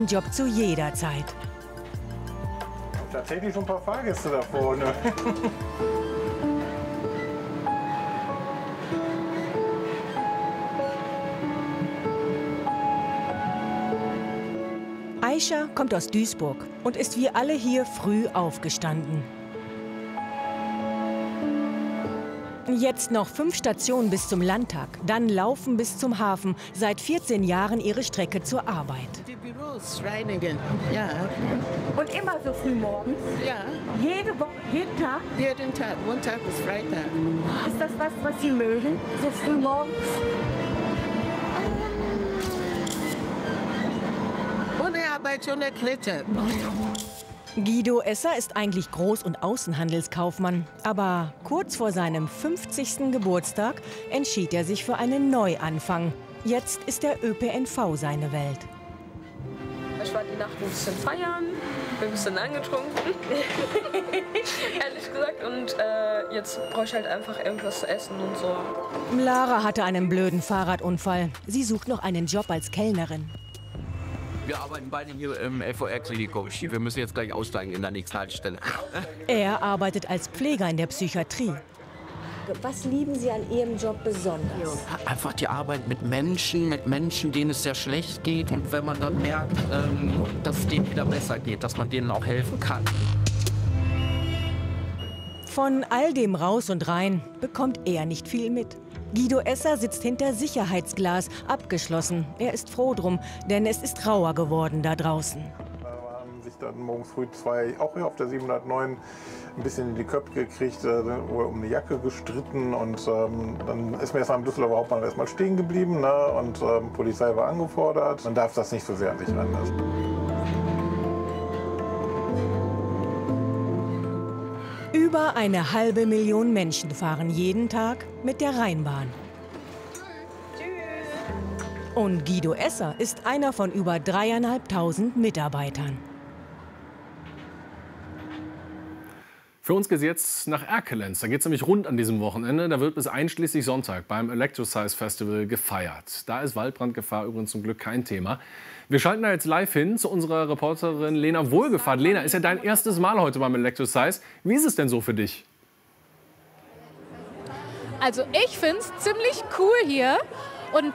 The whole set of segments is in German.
Job zu jeder Zeit. Tatsächlich schon ein paar Fahrgäste da vorne. Aisha kommt aus Duisburg und ist wie alle hier früh aufgestanden. Jetzt noch 5 Stationen bis zum Landtag, dann laufen bis zum Hafen. Seit 14 Jahren ihre Strecke zur Arbeit. Die Büros reinigen, ja. Und immer so früh morgens? Ja. Jede Woche, jeden Tag? Jeden Tag, Montag bis Freitag. Ist das was Sie mögen, so früh morgens? Ohne Arbeit schon erklettert. Guido Esser ist eigentlich Groß- und Außenhandelskaufmann. Aber kurz vor seinem 50. Geburtstag entschied er sich für einen Neuanfang. Jetzt ist der ÖPNV seine Welt. Ich war die Nacht ein bisschen feiern, bin ein bisschen angetrunken, ehrlich gesagt. Und jetzt brauche ich halt einfach irgendwas zu essen und so. Lara hatte einen blöden Fahrradunfall. Sie sucht noch einen Job als Kellnerin. Wir arbeiten beide hier im LVR-Klinikum. Wir müssen jetzt gleich aussteigen in der nächsten Haltestelle. Er arbeitet als Pfleger in der Psychiatrie. Was lieben Sie an Ihrem Job besonders? Einfach die Arbeit mit Menschen, denen es sehr schlecht geht. Und wenn man dann merkt, dass es denen wieder besser geht, dass man denen auch helfen kann. Von all dem Raus und Rein bekommt er nicht viel mit. Guido Esser sitzt hinter Sicherheitsglas, abgeschlossen. Er ist froh drum, denn es ist rauer geworden da draußen. Da haben sich dann morgens früh 2, auch hier auf der 709, ein bisschen in die Köpfe gekriegt, um eine Jacke gestritten. Und dann ist mir erstmal am Düsseldorfer Hauptbahnhof erstmal stehen geblieben, ne? Und Polizei war angefordert. Man darf das nicht so sehr an sich ranlassen. Über 500.000 Menschen fahren jeden Tag mit der Rheinbahn. Und Guido Esser ist einer von über 3.500 Mitarbeitern. Für uns geht es jetzt nach Erkelenz. Da geht es nämlich rund an diesem Wochenende. Da wird bis einschließlich Sonntag beim Electrosize Festival gefeiert. Da ist Waldbrandgefahr übrigens zum Glück kein Thema. Wir schalten da jetzt live hin zu unserer Reporterin Lena Wohlgefahrt. Lena, ist ja dein erstes Mal heute beim Electrosize. Wie ist es denn so für dich? Also ich finde es ziemlich cool hier und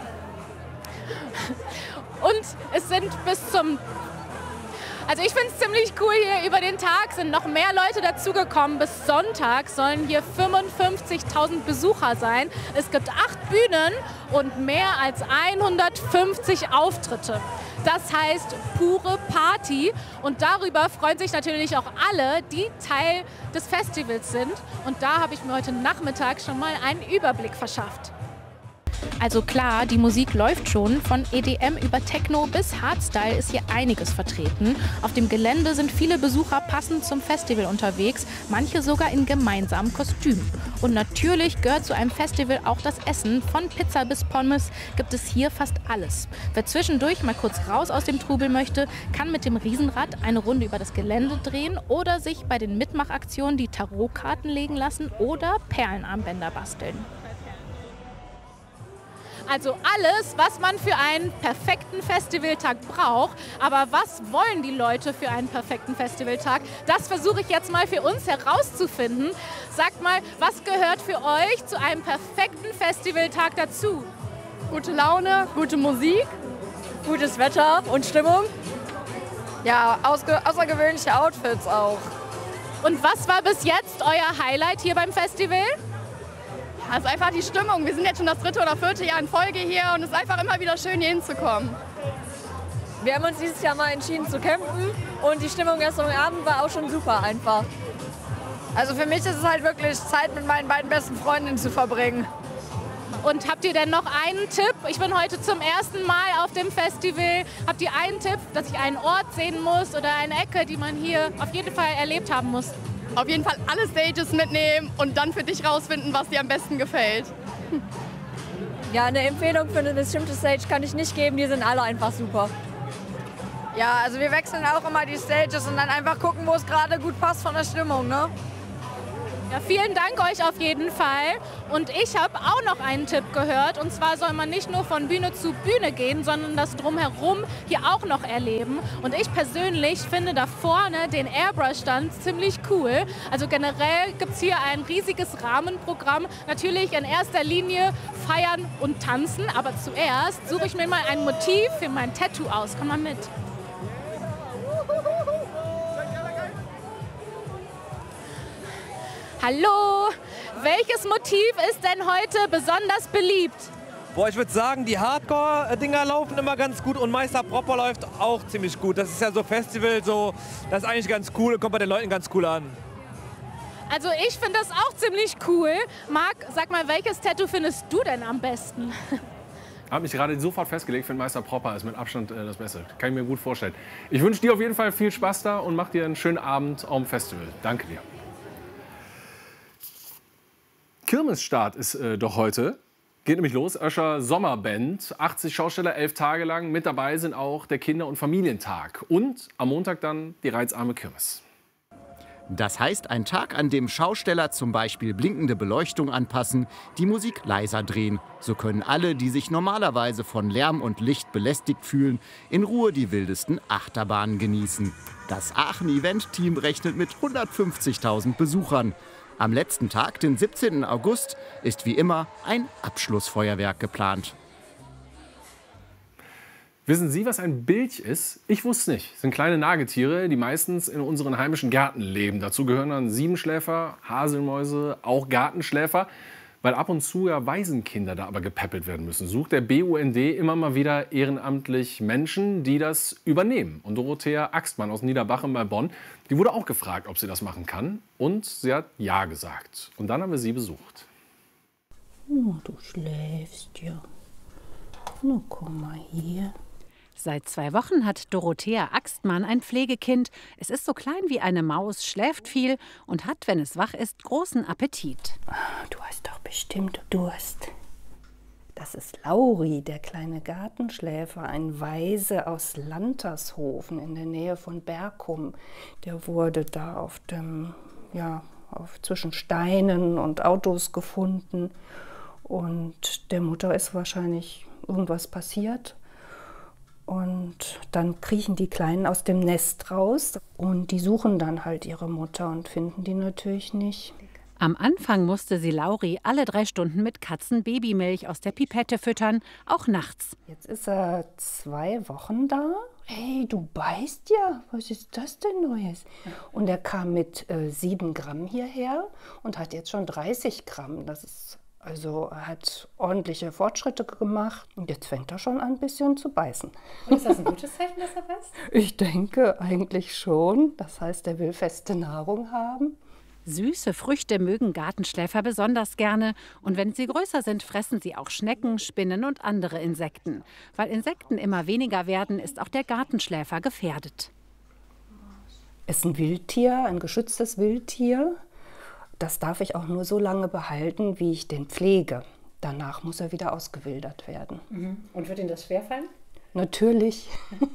es sind Also ich finde es ziemlich cool hier. Über den Tag sind noch mehr Leute dazugekommen. Bis Sonntag sollen hier 55.000 Besucher sein. Es gibt 8 Bühnen und mehr als 150 Auftritte. Das heißt pure Party. Und darüber freuen sich natürlich auch alle, die Teil des Festivals sind. Und da habe ich mir heute Nachmittag schon mal einen Überblick verschafft. Also klar, die Musik läuft schon. Von EDM über Techno bis Hardstyle ist hier einiges vertreten. Auf dem Gelände sind viele Besucher passend zum Festival unterwegs, manche sogar in gemeinsamen Kostümen. Und natürlich gehört zu einem Festival auch das Essen. Von Pizza bis Pommes gibt es hier fast alles. Wer zwischendurch mal kurz raus aus dem Trubel möchte, kann mit dem Riesenrad eine Runde über das Gelände drehen oder sich bei den Mitmachaktionen die Tarotkarten legen lassen oder Perlenarmbänder basteln. Also alles, was man für einen perfekten Festivaltag braucht. Aber was wollen die Leute für einen perfekten Festivaltag? Das versuche ich jetzt mal für uns herauszufinden. Sagt mal, was gehört für euch zu einem perfekten Festivaltag dazu? Gute Laune, gute Musik, gutes Wetter und Stimmung. Ja, außergewöhnliche Outfits auch. Und was war bis jetzt euer Highlight hier beim Festival? Also einfach die Stimmung. Wir sind jetzt schon das 3. oder 4. Jahr in Folge hier und es ist einfach immer wieder schön, hier hinzukommen. Wir haben uns dieses Jahr mal entschieden zu campen und die Stimmung gestern Abend war auch schon super einfach. Also für mich ist es halt wirklich Zeit mit meinen beiden besten Freundinnen zu verbringen. Und habt ihr denn noch einen Tipp? Ich bin heute zum ersten Mal auf dem Festival. Habt ihr einen Tipp, dass ich einen Ort sehen muss oder eine Ecke, die man hier auf jeden Fall erlebt haben muss? Auf jeden Fall alle Stages mitnehmen und dann für dich rausfinden, was dir am besten gefällt. Ja, eine Empfehlung für eine bestimmte Stage kann ich nicht geben, die sind alle einfach super. Ja, also wir wechseln auch immer die Stages und dann einfach gucken, wo es gerade gut passt von der Stimmung, ne? Ja, vielen Dank euch auf jeden Fall. Und ich habe auch noch einen Tipp gehört. Und zwar soll man nicht nur von Bühne zu Bühne gehen, sondern das Drumherum hier auch noch erleben. Und ich persönlich finde da vorne den Airbrush-Stand ziemlich cool. Also generell gibt es hier ein riesiges Rahmenprogramm. Natürlich in erster Linie feiern und tanzen. Aber zuerst suche ich mir mal ein Motiv für mein Tattoo aus. Komm mal mit. Hallo, welches Motiv ist denn heute besonders beliebt? Boah, ich würde sagen, die Hardcore-Dinger laufen immer ganz gut und Meister Proper läuft auch ziemlich gut. Das ist ja so Festival, so, das ist eigentlich ganz cool und kommt bei den Leuten ganz cool an. Also ich finde das auch ziemlich cool. Marc, sag mal, welches Tattoo findest du denn am besten? Ich habe mich gerade sofort festgelegt, finde Meister Proper ist mit Abstand das Beste. Kann ich mir gut vorstellen. Ich wünsche dir auf jeden Fall viel Spaß da und mach dir einen schönen Abend am Festival. Danke dir. Kirmesstart ist doch heute. Geht nämlich los. Öscher Sommerband. 80 Schausteller, 11 Tage lang. Mit dabei sind auch der Kinder- und Familientag. Und am Montag dann die reizarme Kirmes. Das heißt, ein Tag, an dem Schausteller zum Beispiel blinkende Beleuchtung anpassen, die Musik leiser drehen. So können alle, die sich normalerweise von Lärm und Licht belästigt fühlen, in Ruhe die wildesten Achterbahnen genießen. Das Aachen-Event-Team rechnet mit 150.000 Besuchern. Am letzten Tag, den 17. August, ist wie immer ein Abschlussfeuerwerk geplant. Wissen Sie, was ein Bilch ist? Ich wusste es nicht. Das sind kleine Nagetiere, die meistens in unseren heimischen Gärten leben. Dazu gehören dann Siebenschläfer, Haselmäuse, auch Gartenschläfer. Weil ab und zu ja Waisenkinder da aber gepäppelt werden müssen, sucht der BUND immer mal wieder ehrenamtlich Menschen, die das übernehmen. Und Dorothea Axtmann aus Niederbachem bei Bonn, die wurde auch gefragt, ob sie das machen kann. Und sie hat ja gesagt. Und dann haben wir sie besucht. Oh, du schläfst ja. Na, komm mal hier. Seit 2 Wochen hat Dorothea Axtmann ein Pflegekind. Es ist so klein wie eine Maus, schläft viel und hat, wenn es wach ist, großen Appetit. Du hast doch bestimmt Durst. Das ist Lauri, der kleine Gartenschläfer, ein Waise aus Lantershofen in der Nähe von Berkum. Der wurde da auf dem, zwischen Steinen und Autos gefunden. Und der Mutter ist wahrscheinlich irgendwas passiert. Und dann kriechen die Kleinen aus dem Nest raus und die suchen dann halt ihre Mutter und finden die natürlich nicht. Am Anfang musste sie Lauri alle 3 Stunden mit Katzenbabymilch aus der Pipette füttern, auch nachts. Jetzt ist er 2 Wochen da. Hey, du beißt ja. Was ist das denn Neues? Und er kam mit 7 Gramm hierher und hat jetzt schon 30 Gramm. Also er hat ordentliche Fortschritte gemacht und jetzt fängt er schon an, ein bisschen zu beißen. Und ist das ein gutes Zeichen, dass er beißt? Ich denke eigentlich schon. Das heißt, er will feste Nahrung haben. Süße Früchte mögen Gartenschläfer besonders gerne. Und wenn sie größer sind, fressen sie auch Schnecken, Spinnen und andere Insekten. Weil Insekten immer weniger werden, ist auch der Gartenschläfer gefährdet. Es ist ein Wildtier, ein geschütztes Wildtier. Das darf ich auch nur so lange behalten, wie ich den pflege. Danach muss er wieder ausgewildert werden. Und wird Ihnen das schwerfallen? Natürlich.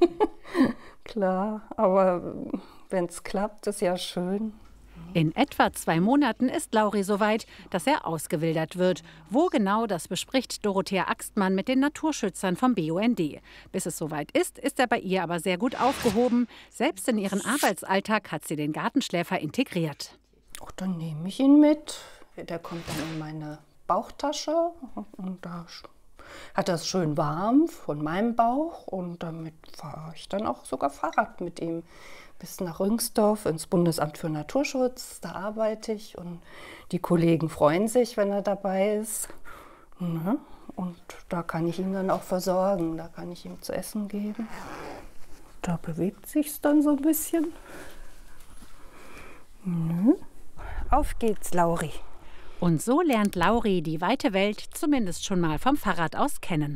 Klar, aber wenn es klappt, ist ja schön. In etwa 2 Monaten ist Lauri so weit, dass er ausgewildert wird. Wo genau, das bespricht Dorothea Axtmann mit den Naturschützern vom BUND. Bis es soweit ist, ist er bei ihr aber sehr gut aufgehoben. Selbst in ihren Arbeitsalltag hat sie den Gartenschläfer integriert. Ach, dann nehme ich ihn mit. Der kommt dann in meine Bauchtasche und da hat er es schön warm von meinem Bauch und damit fahre ich dann auch sogar Fahrrad mit ihm bis nach Rüngsdorf ins Bundesamt für Naturschutz. Da arbeite ich und die Kollegen freuen sich, wenn er dabei ist. Und da kann ich ihn dann auch versorgen, da kann ich ihm zu essen geben. Da bewegt sich's dann so ein bisschen. Auf geht's, Lauri. Und so lernt Lauri die weite Welt zumindest schon mal vom Fahrrad aus kennen.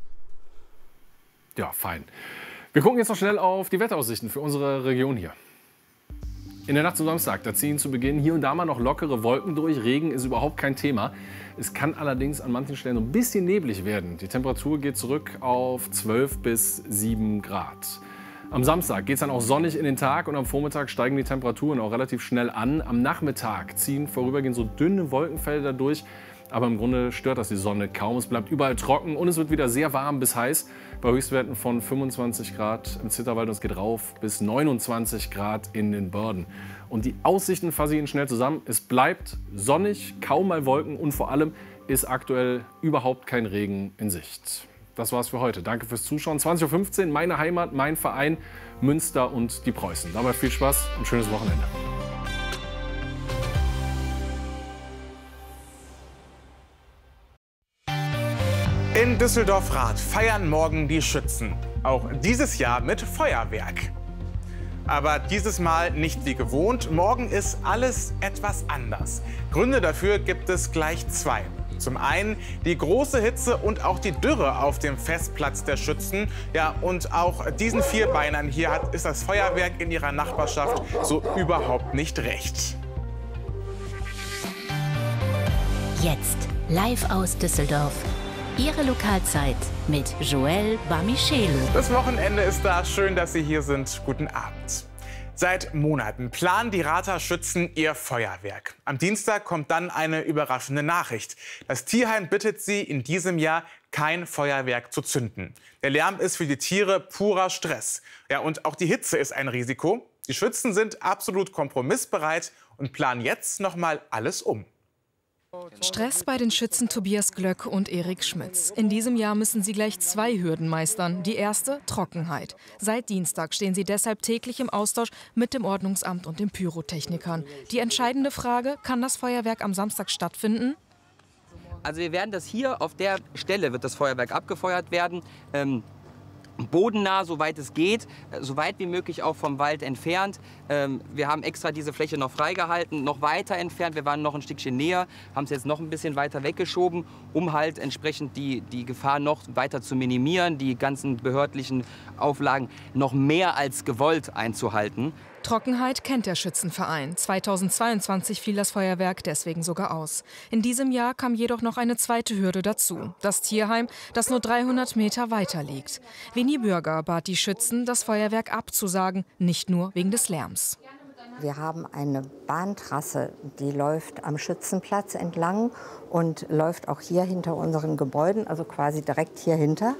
Ja, fein. Wir gucken jetzt noch schnell auf die Wetteraussichten für unsere Region hier. In der Nacht zum Samstag, da ziehen zu Beginn hier und da mal noch lockere Wolken durch. Regen ist überhaupt kein Thema. Es kann allerdings an manchen Stellen ein bisschen neblig werden. Die Temperatur geht zurück auf 12 bis 7 Grad. Am Samstag geht es dann auch sonnig in den Tag und am Vormittag steigen die Temperaturen auch relativ schnell an. Am Nachmittag ziehen vorübergehend so dünne Wolkenfelder durch. Aber im Grunde stört das die Sonne kaum. Es bleibt überall trocken und es wird wieder sehr warm bis heiß. Bei Höchstwerten von 25 Grad im Zitterwald und es geht rauf bis 29 Grad in den Börden. Und die Aussichten fasse ich Ihnen schnell zusammen. Es bleibt sonnig, kaum mal Wolken und vor allem ist aktuell überhaupt kein Regen in Sicht. Das war's für heute. Danke fürs Zuschauen. 20:15 Uhr, meine Heimat, mein Verein, Münster und die Preußen. Dabei viel Spaß und schönes Wochenende. In Düsseldorf-Rath feiern morgen die Schützen. Auch dieses Jahr mit Feuerwerk. Aber dieses Mal nicht wie gewohnt. Morgen ist alles etwas anders. Gründe dafür gibt es gleich zwei. Zum einen die große Hitze und auch die Dürre auf dem Festplatz der Schützen. Ja, und auch diesen Vierbeinern hier ist das Feuerwerk in ihrer Nachbarschaft so überhaupt nicht recht. Jetzt live aus Düsseldorf. Ihre Lokalzeit mit Joel Bamichelu. Das Wochenende ist da. Schön, dass Sie hier sind. Guten Abend. Seit Monaten planen die Rather Schützen ihr Feuerwerk. Am Dienstag kommt dann eine überraschende Nachricht. Das Tierheim bittet sie, in diesem Jahr kein Feuerwerk zu zünden. Der Lärm ist für die Tiere purer Stress. Ja, und auch die Hitze ist ein Risiko. Die Schützen sind absolut kompromissbereit und planen jetzt noch mal alles um. Stress bei den Schützen Tobias Glöck und Erik Schmitz. In diesem Jahr müssen sie gleich zwei Hürden meistern. Die erste, Trockenheit. Seit Dienstag stehen sie deshalb täglich im Austausch mit dem Ordnungsamt und den Pyrotechnikern. Die entscheidende Frage, kann das Feuerwerk am Samstag stattfinden? Also wir werden das hier, auf der Stelle wird das Feuerwerk abgefeuert werden. Bodennah, soweit es geht, so weit wie möglich auch vom Wald entfernt. Wir haben extra diese Fläche noch freigehalten, noch weiter entfernt. Wir waren noch ein Stückchen näher, haben es jetzt noch ein bisschen weiter weggeschoben, um halt entsprechend die Gefahr noch weiter zu minimieren, die ganzen behördlichen Auflagen noch mehr als gewollt einzuhalten. Trockenheit kennt der Schützenverein. 2022 fiel das Feuerwerk deswegen sogar aus. In diesem Jahr kam jedoch noch eine zweite Hürde dazu. Das Tierheim, das nur 300 Meter weiter liegt. Winnie Bürger bat die Schützen, das Feuerwerk abzusagen, nicht nur wegen des Lärms. Wir haben eine Bahntrasse, die läuft am Schützenplatz entlang und läuft auch hier hinter unseren Gebäuden, also quasi direkt hier hinter.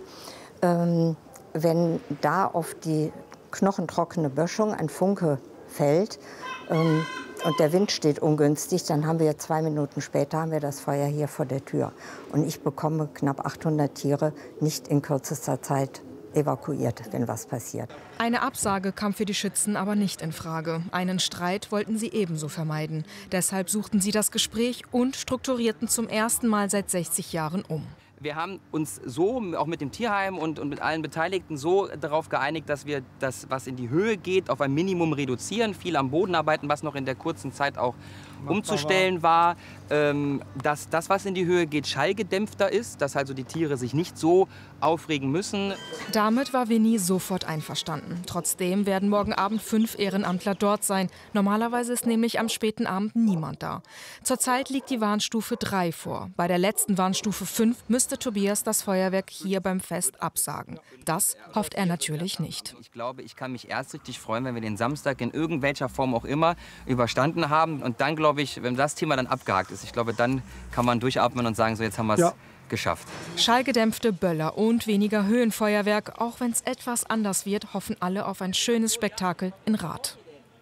Wenn da auf die knochentrockene Böschung ein Funke fällt und der Wind steht ungünstig, dann haben wir 2 Minuten später haben wir das Feuer hier vor der Tür. Und ich bekomme knapp 800 Tiere nicht in kürzester Zeit evakuiert, wenn was passiert. Eine Absage kam für die Schützen aber nicht in Frage. Einen Streit wollten sie ebenso vermeiden. Deshalb suchten sie das Gespräch und strukturierten zum ersten Mal seit 60 Jahren um. Wir haben uns so, auch mit dem Tierheim und mit allen Beteiligten, so darauf geeinigt, dass wir das, was in die Höhe geht, auf ein Minimum reduzieren. Viel am Boden arbeiten, was noch in der kurzen Zeit auch umzustellen war. Dass das, was in die Höhe geht, schallgedämpfter ist, dass also die Tiere sich nicht so aufregen müssen. Damit war Winnie sofort einverstanden. Trotzdem werden morgen Abend 5 Ehrenamtler dort sein. Normalerweise ist nämlich am späten Abend niemand da. Zurzeit liegt die Warnstufe 3 vor. Bei der letzten Warnstufe 5 müsste Tobias das Feuerwerk hier beim Fest absagen. Das hofft er natürlich nicht. Ich glaube, ich kann mich erst richtig freuen, wenn wir den Samstag in irgendwelcher Form auch immer überstanden haben. Und dann glaube ich, wenn das Thema dann abgehakt ist, ich glaube, dann kann man durchatmen und sagen, so jetzt haben wir es geschafft. Schallgedämpfte Böller und weniger Höhenfeuerwerk. Auch wenn es etwas anders wird, hoffen alle auf ein schönes Spektakel in Rath.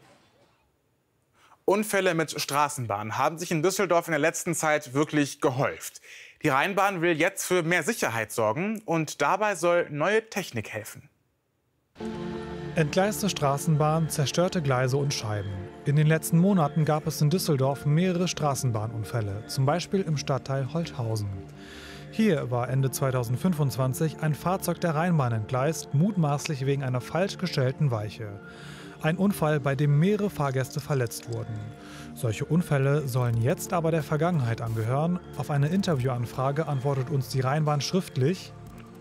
Unfälle mit Straßenbahnen haben sich in Düsseldorf in der letzten Zeit wirklich gehäuft. Die Rheinbahn will jetzt für mehr Sicherheit sorgen und dabei soll neue Technik helfen. Entgleiste Straßenbahn, zerstörte Gleise und Scheiben. In den letzten Monaten gab es in Düsseldorf mehrere Straßenbahnunfälle, zum Beispiel im Stadtteil Holthausen. Hier war Ende 2025 ein Fahrzeug der Rheinbahn entgleist, mutmaßlich wegen einer falsch gestellten Weiche. Ein Unfall, bei dem mehrere Fahrgäste verletzt wurden. Solche Unfälle sollen jetzt aber der Vergangenheit angehören. Auf eine Interviewanfrage antwortet uns die Rheinbahn schriftlich: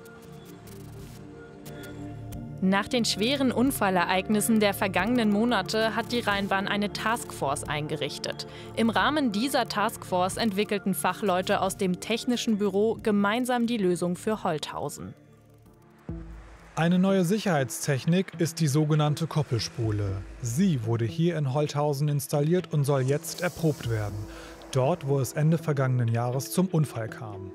Nach den schweren Unfallereignissen der vergangenen Monate hat die Rheinbahn eine Taskforce eingerichtet. Im Rahmen dieser Taskforce entwickelten Fachleute aus dem Technischen Büro gemeinsam die Lösung für Holthausen. Eine neue Sicherheitstechnik ist die sogenannte Koppelspule. Sie wurde hier in Holthausen installiert und soll jetzt erprobt werden. Dort, wo es Ende vergangenen Jahres zum Unfall kam.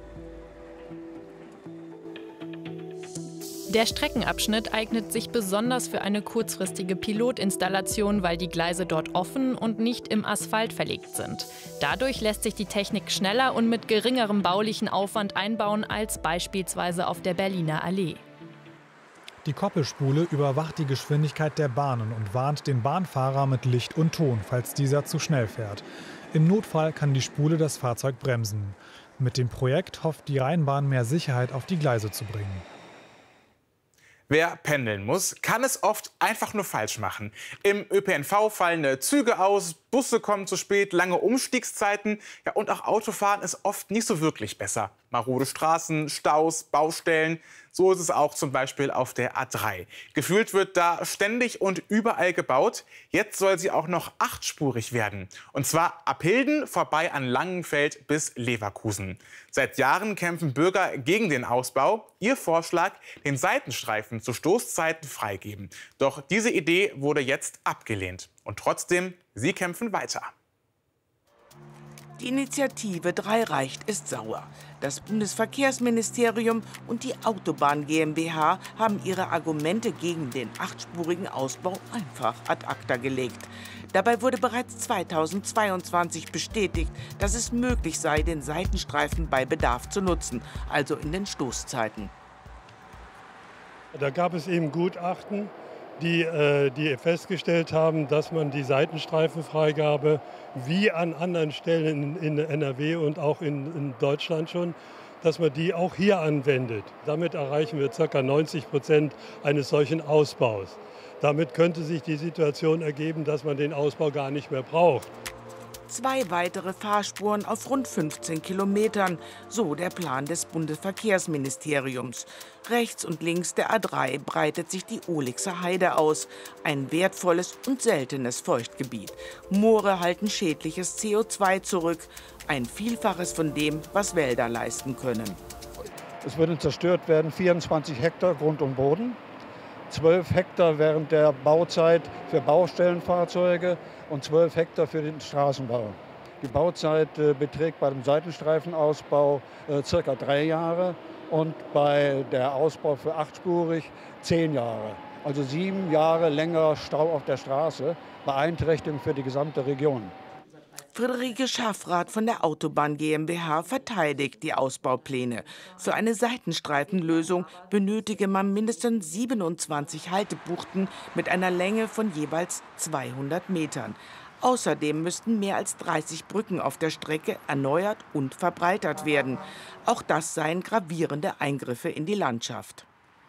Der Streckenabschnitt eignet sich besonders für eine kurzfristige Pilotinstallation, weil die Gleise dort offen und nicht im Asphalt verlegt sind. Dadurch lässt sich die Technik schneller und mit geringerem baulichen Aufwand einbauen als beispielsweise auf der Berliner Allee. Die Koppelspule überwacht die Geschwindigkeit der Bahnen und warnt den Bahnfahrer mit Licht und Ton, falls dieser zu schnell fährt. Im Notfall kann die Spule das Fahrzeug bremsen. Mit dem Projekt hofft die Rheinbahn, mehr Sicherheit auf die Gleise zu bringen. Wer pendeln muss, kann es oft einfach nur falsch machen. Im ÖPNV fallen Züge aus, Busse kommen zu spät, lange Umstiegszeiten. Ja, und auch Autofahren ist oft nicht so wirklich besser. Marode Straßen, Staus, Baustellen. So ist es auch zum Beispiel auf der A3. Gefühlt wird da ständig und überall gebaut. Jetzt soll sie auch noch 8-spurig werden. Und zwar ab Hilden vorbei an Langenfeld bis Leverkusen. Seit Jahren kämpfen Bürger gegen den Ausbau. Ihr Vorschlag, den Seitenstreifen zu Stoßzeiten freigeben. Doch diese Idee wurde jetzt abgelehnt. Und trotzdem, sie kämpfen weiter. Die Initiative 3 reicht ist sauer. Das Bundesverkehrsministerium und die Autobahn GmbH haben ihre Argumente gegen den 8-spurigen Ausbau einfach ad acta gelegt. Dabei wurde bereits 2022 bestätigt, dass es möglich sei, den Seitenstreifen bei Bedarf zu nutzen, also in den Stoßzeiten. Da gab es eben Gutachten, die festgestellt haben, dass man die Seitenstreifenfreigabe wie an anderen Stellen in NRW und auch in Deutschland schon, dass man die auch hier anwendet. Damit erreichen wir ca. 90% eines solchen Ausbaus. Damit könnte sich die Situation ergeben, dass man den Ausbau gar nicht mehr braucht. 2 weitere Fahrspuren auf rund 15 Kilometern, so der Plan des Bundesverkehrsministeriums. Rechts und links der A3 breitet sich die Ohlixer Heide aus, ein wertvolles und seltenes Feuchtgebiet. Moore halten schädliches CO2 zurück, ein Vielfaches von dem, was Wälder leisten können. Es würden zerstört werden 24 Hektar Grund und Boden, 12 Hektar während der Bauzeit für Baustellenfahrzeuge und 12 Hektar für den Straßenbau. Die Bauzeit beträgt bei dem Seitenstreifenausbau ca. 3 Jahre und bei der Ausbau für 8-spurig 10 Jahre. Also 7 Jahre länger Stau auf der Straße, Beeinträchtigung für die gesamte Region. Friederike Schaffrath von der Autobahn GmbH verteidigt die Ausbaupläne. Für eine Seitenstreifenlösung benötige man mindestens 27 Haltebuchten mit einer Länge von jeweils 200 Metern. Außerdem müssten mehr als 30 Brücken auf der Strecke erneuert und verbreitert werden. Auch das seien gravierende Eingriffe in die Landschaft.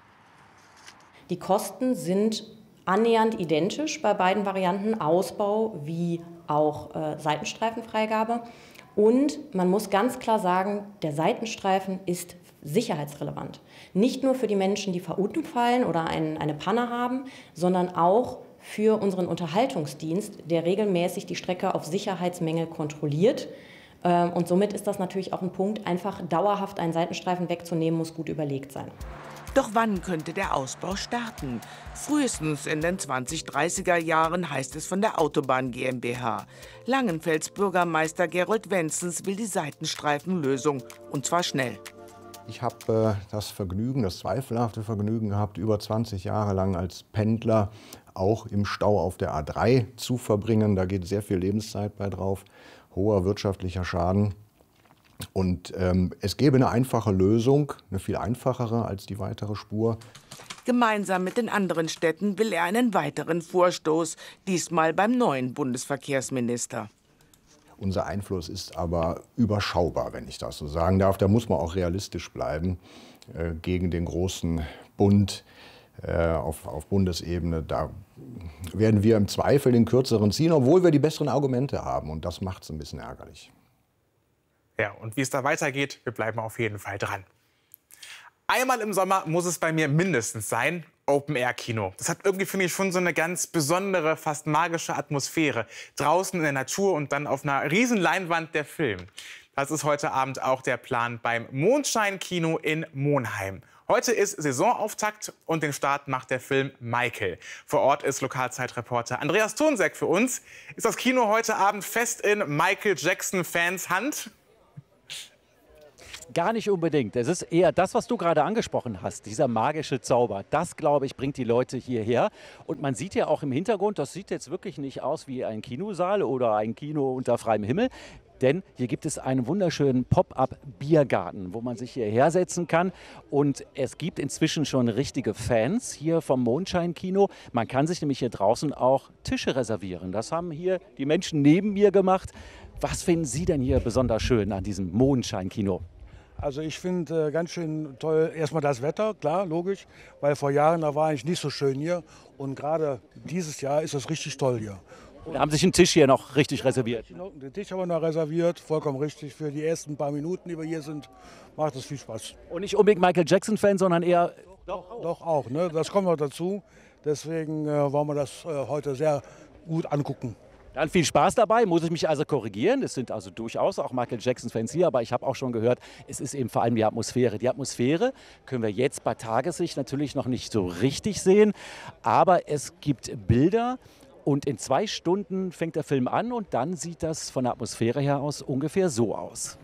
Die Kosten sind annähernd identisch bei beiden Varianten, Ausbau wie auch Seitenstreifenfreigabe. Und man muss ganz klar sagen, der Seitenstreifen ist sicherheitsrelevant. Nicht nur für die Menschen, die verunfallen oder eine Panne haben, sondern auch für unseren Unterhaltungsdienst, der regelmäßig die Strecke auf Sicherheitsmängel kontrolliert. Und somit ist das natürlich auch ein Punkt, einfach dauerhaft einen Seitenstreifen wegzunehmen, muss gut überlegt sein. Doch wann könnte der Ausbau starten? Frühestens in den 2030er Jahren, heißt es von der Autobahn GmbH. Langenfelds Bürgermeister Gerold Wenzens will die Seitenstreifenlösung, und zwar schnell. Ich habe das zweifelhafte Vergnügen gehabt, über 20 Jahre lang als Pendler auch im Stau auf der A3 zu verbringen. Da geht sehr viel Lebenszeit bei drauf, hoher wirtschaftlicher Schaden. Und es gäbe eine einfache Lösung, eine viel einfachere als die weitere Spur. Gemeinsam mit den anderen Städten will er einen weiteren Vorstoß, diesmal beim neuen Bundesverkehrsminister. Unser Einfluss ist aber überschaubar, wenn ich das so sagen darf. Da muss man auch realistisch bleiben gegen den großen Bund auf Bundesebene. Da werden wir im Zweifel den kürzeren ziehen, obwohl wir die besseren Argumente haben. Und das macht es ein bisschen ärgerlich. Ja, und wie es da weitergeht, wir bleiben auf jeden Fall dran. Einmal im Sommer muss es bei mir mindestens sein, Open-Air-Kino. Das hat irgendwie, finde ich, schon so eine ganz besondere, fast magische Atmosphäre. Draußen in der Natur und dann auf einer riesen Leinwand der Film. Das ist heute Abend auch der Plan beim Mondschein-Kino in Monheim. Heute ist Saisonauftakt und den Start macht der Film Michael. Vor Ort ist Lokalzeitreporter Andreas Thonseck für uns. Ist das Kino heute Abend fest in Michael Jackson-Fans Hand? Gar nicht unbedingt. Es ist eher das, was du gerade angesprochen hast, dieser magische Zauber. Das, glaube ich, bringt die Leute hierher. Und man sieht ja auch im Hintergrund, das sieht jetzt wirklich nicht aus wie ein Kinosaal oder ein Kino unter freiem Himmel. Denn hier gibt es einen wunderschönen Pop-up-Biergarten, wo man sich hierher setzen kann. Und es gibt inzwischen schon richtige Fans hier vom Mondschein-Kino. Man kann sich nämlich hier draußen auch Tische reservieren. Das haben hier die Menschen neben mir gemacht. Was finden Sie denn hier besonders schön an diesem Mondschein-Kino? Also ich finde ganz schön toll erstmal das Wetter, klar, logisch, weil vor Jahren da war eigentlich nicht so schön hier und gerade dieses Jahr ist es richtig toll hier. Da haben sich einen Tisch hier noch richtig reserviert. Den Tisch haben wir noch reserviert, vollkommen richtig. Für die ersten paar Minuten, die wir hier sind, macht es viel Spaß. Und nicht unbedingt Michael Jackson-Fan, sondern eher... Doch auch, ne? Das kommt noch dazu. Deswegen wollen wir das heute sehr gut angucken. Dann viel Spaß dabei, muss ich mich also korrigieren. Es sind also durchaus auch Michael Jackson-Fans hier, aber ich habe auch schon gehört, es ist eben vor allem die Atmosphäre. Die Atmosphäre können wir jetzt bei Tagessicht natürlich noch nicht so richtig sehen, aber es gibt Bilder und in 2 Stunden fängt der Film an und dann sieht das von der Atmosphäre her aus ungefähr so aus.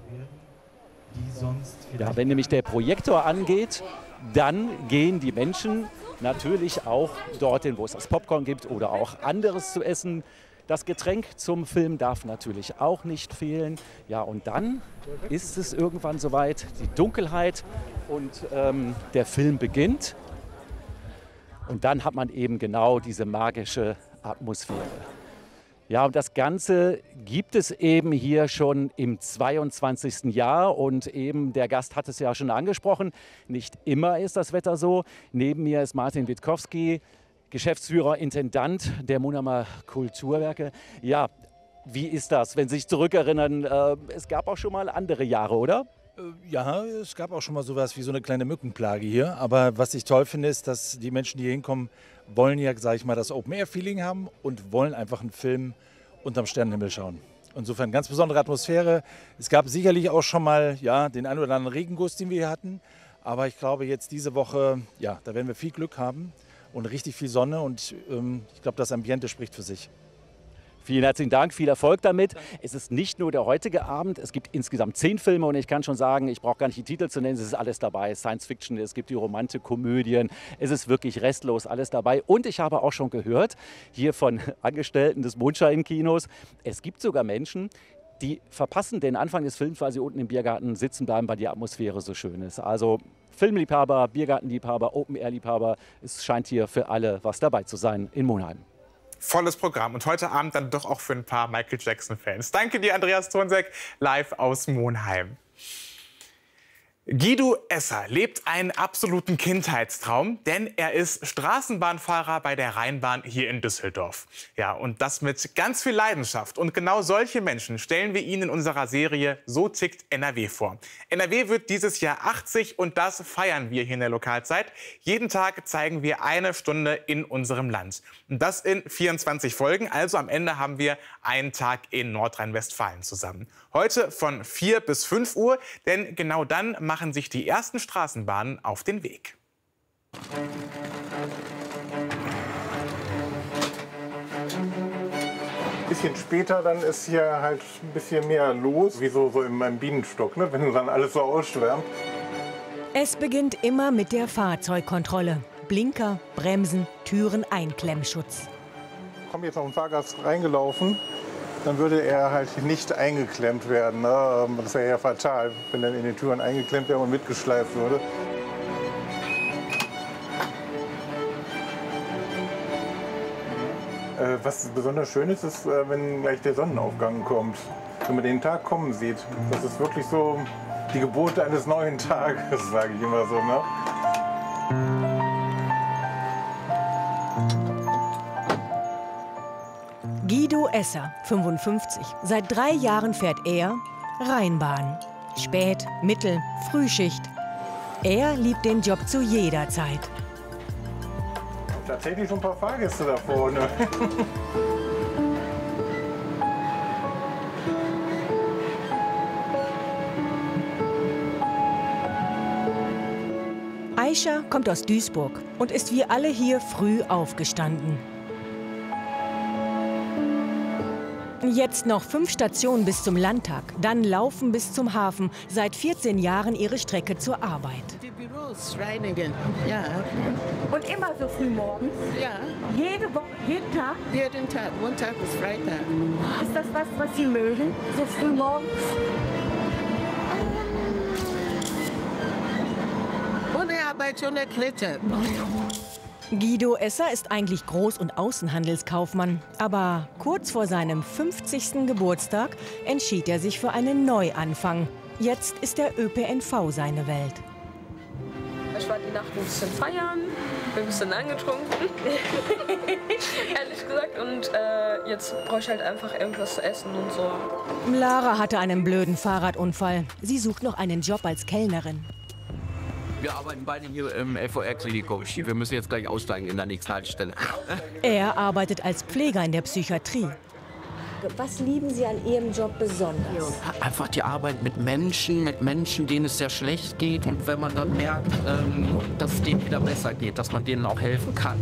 Ja, wenn nämlich der Projektor angeht, dann gehen die Menschen natürlich auch dorthin, wo es das Popcorn gibt oder auch anderes zu essen. Das Getränk zum Film darf natürlich auch nicht fehlen. Ja, und dann ist es irgendwann soweit, die Dunkelheit und der Film beginnt. Und dann hat man eben genau diese magische Atmosphäre. Ja, und das Ganze gibt es eben hier schon im 22. Jahr und eben der Gast hat es ja schon angesprochen, nicht immer ist das Wetter so. Neben mir ist Martin Witkowski, Geschäftsführer, Intendant der Munamer Kulturwerke. Ja, wie ist das, wenn Sie sich zurückerinnern? Es gab auch schon mal andere Jahre, oder? Ja, es gab auch schon mal sowas wie so eine kleine Mückenplage hier. Aber was ich toll finde, ist, dass die Menschen, die hier hinkommen, wollen ja, sage ich mal, das Open-Air-Feeling haben und wollen einfach einen Film unterm Sternenhimmel schauen. Insofern ganz besondere Atmosphäre. Es gab sicherlich auch schon mal ja, den einen oder anderen Regenguss, den wir hier hatten. Aber ich glaube, jetzt diese Woche, ja, da werden wir viel Glück haben und richtig viel Sonne. Und ich glaube, das Ambiente spricht für sich. Vielen herzlichen Dank, viel Erfolg damit. Es ist nicht nur der heutige Abend, es gibt insgesamt 10 Filme und ich kann schon sagen, ich brauche gar nicht die Titel zu nennen, es ist alles dabei. Science Fiction, es gibt die Romantik, Komödien, es ist wirklich restlos alles dabei. Und ich habe auch schon gehört, hier von Angestellten des Mondschein-Kinos, es gibt sogar Menschen, die verpassen den Anfang des Films, weil sie unten im Biergarten sitzen bleiben, weil die Atmosphäre so schön ist. Also Filmliebhaber, Biergartenliebhaber, Open-Air-Liebhaber, es scheint hier für alle was dabei zu sein in Monheim. Volles Programm und heute Abend dann doch auch für ein paar Michael Jackson-Fans. Danke dir, Andreas Thonseck, live aus Monheim. Guido Esser lebt einen absoluten Kindheitstraum, denn er ist Straßenbahnfahrer bei der Rheinbahn hier in Düsseldorf. Ja, und das mit ganz viel Leidenschaft. Und genau solche Menschen stellen wir Ihnen in unserer Serie So tickt NRW vor. NRW wird dieses Jahr 80 und das feiern wir hier in der Lokalzeit. Jeden Tag zeigen wir eine Stunde in unserem Land. Und das in 24 Folgen, also am Ende haben wir einen Tag in Nordrhein-Westfalen zusammen. Heute von 4 bis 5 Uhr, denn genau dann machen sich die ersten Straßenbahnen auf den Weg. Ein bisschen später dann ist hier halt ein bisschen mehr los, wie so in meinem Bienenstock, ne? Wenn dann alles so ausschwärmt. Es beginnt immer mit der Fahrzeugkontrolle. Blinker, Bremsen, Türen, Einklemmschutz. Kommt jetzt noch ein Fahrgast reingelaufen, dann würde er halt nicht eingeklemmt werden. Ne? Das wäre ja fatal, wenn er in den Türen eingeklemmt wäre und mitgeschleift würde. Was besonders schön ist, ist, wenn gleich der Sonnenaufgang kommt. Wenn man den Tag kommen sieht. Das ist wirklich so die Geburt eines neuen Tages, sage ich immer so. Ne? Guido Esser, 55. Seit 3 Jahren fährt er Rheinbahn. Spät-, Mittel-, Frühschicht. Er liebt den Job zu jeder Zeit. Tatsächlich schon ein paar Fahrgäste da vorne. Mischa kommt aus Duisburg und ist wie alle hier früh aufgestanden. Jetzt noch 5 Stationen bis zum Landtag, dann laufen bis zum Hafen. Seit 14 Jahren ihre Strecke zur Arbeit. Die Büros reinigen, ja. Und immer so früh morgens? Ja. Jede Woche, jeden Tag? Jeden Tag, Montag bis Freitag. Ist das was Sie mögen, so früh morgens? Ohne Arbeit schon erklettert. Guido Esser ist eigentlich Groß- und Außenhandelskaufmann. Aber kurz vor seinem 50. Geburtstag entschied er sich für einen Neuanfang. Jetzt ist der ÖPNV seine Welt. Ich war die Nacht ein bisschen feiern, bin ein bisschen angetrunken, ehrlich gesagt. Und jetzt brauche ich halt einfach irgendwas zu essen und so. Lara hatte einen blöden Fahrradunfall. Sie sucht noch einen Job als Kellnerin. Wir arbeiten beide hier im LVR-Klinikum. Wir müssen jetzt gleich aussteigen in der nächsten Haltestelle. Er arbeitet als Pfleger in der Psychiatrie. Was lieben Sie an Ihrem Job besonders? Einfach die Arbeit mit Menschen, denen es sehr schlecht geht. Und wenn man dann merkt, dass es denen wieder besser geht, dass man denen auch helfen kann.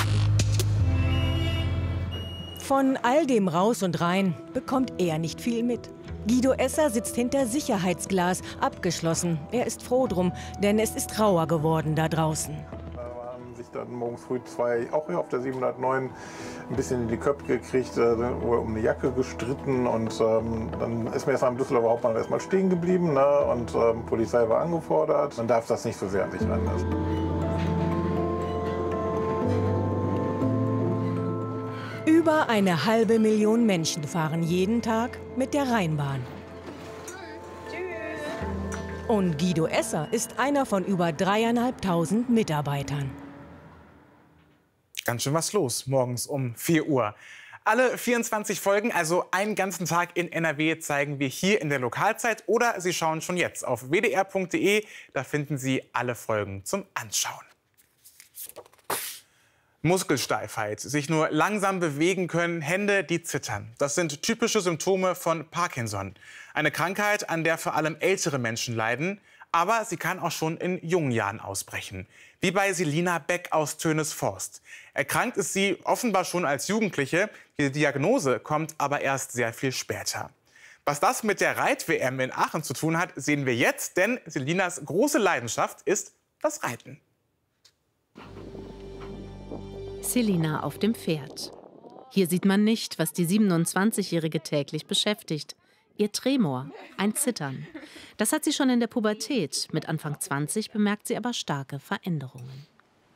Von all dem Raus und Rein bekommt er nicht viel mit. Guido Esser sitzt hinter Sicherheitsglas, abgeschlossen. Er ist froh drum, denn es ist rauer geworden da draußen. Da haben sich dann morgens früh 2, auch hier auf der 709, ein bisschen in die Köpfe gekriegt, um eine Jacke gestritten. Und dann ist mir erstmal am Düsseldorfer Hauptbahnhof erstmal stehen geblieben, ne? Und Polizei war angefordert. Man darf das nicht so sehr an sich ranlassen. Über 500.000 Menschen fahren jeden Tag mit der Rheinbahn. Und Guido Esser ist einer von über 3.500 Mitarbeitern. Ganz schön was los, morgens um 4 Uhr. Alle 24 Folgen, also einen ganzen Tag in NRW, zeigen wir hier in der Lokalzeit. Oder Sie schauen schon jetzt auf wdr.de, da finden Sie alle Folgen zum Anschauen. Muskelsteifheit, sich nur langsam bewegen können, Hände, die zittern. Das sind typische Symptome von Parkinson. Eine Krankheit, an der vor allem ältere Menschen leiden. Aber sie kann auch schon in jungen Jahren ausbrechen. Wie bei Selina Beck aus Tönesforst. Erkrankt ist sie offenbar schon als Jugendliche. Die Diagnose kommt aber erst sehr viel später. Was das mit der Reit-WM in Aachen zu tun hat, sehen wir jetzt. Denn Selinas große Leidenschaft ist das Reiten. Selina auf dem Pferd. Hier sieht man nicht, was die 27-Jährige täglich beschäftigt. Ihr Tremor, ein Zittern. Das hat sie schon in der Pubertät. Mit Anfang 20 bemerkt sie aber starke Veränderungen.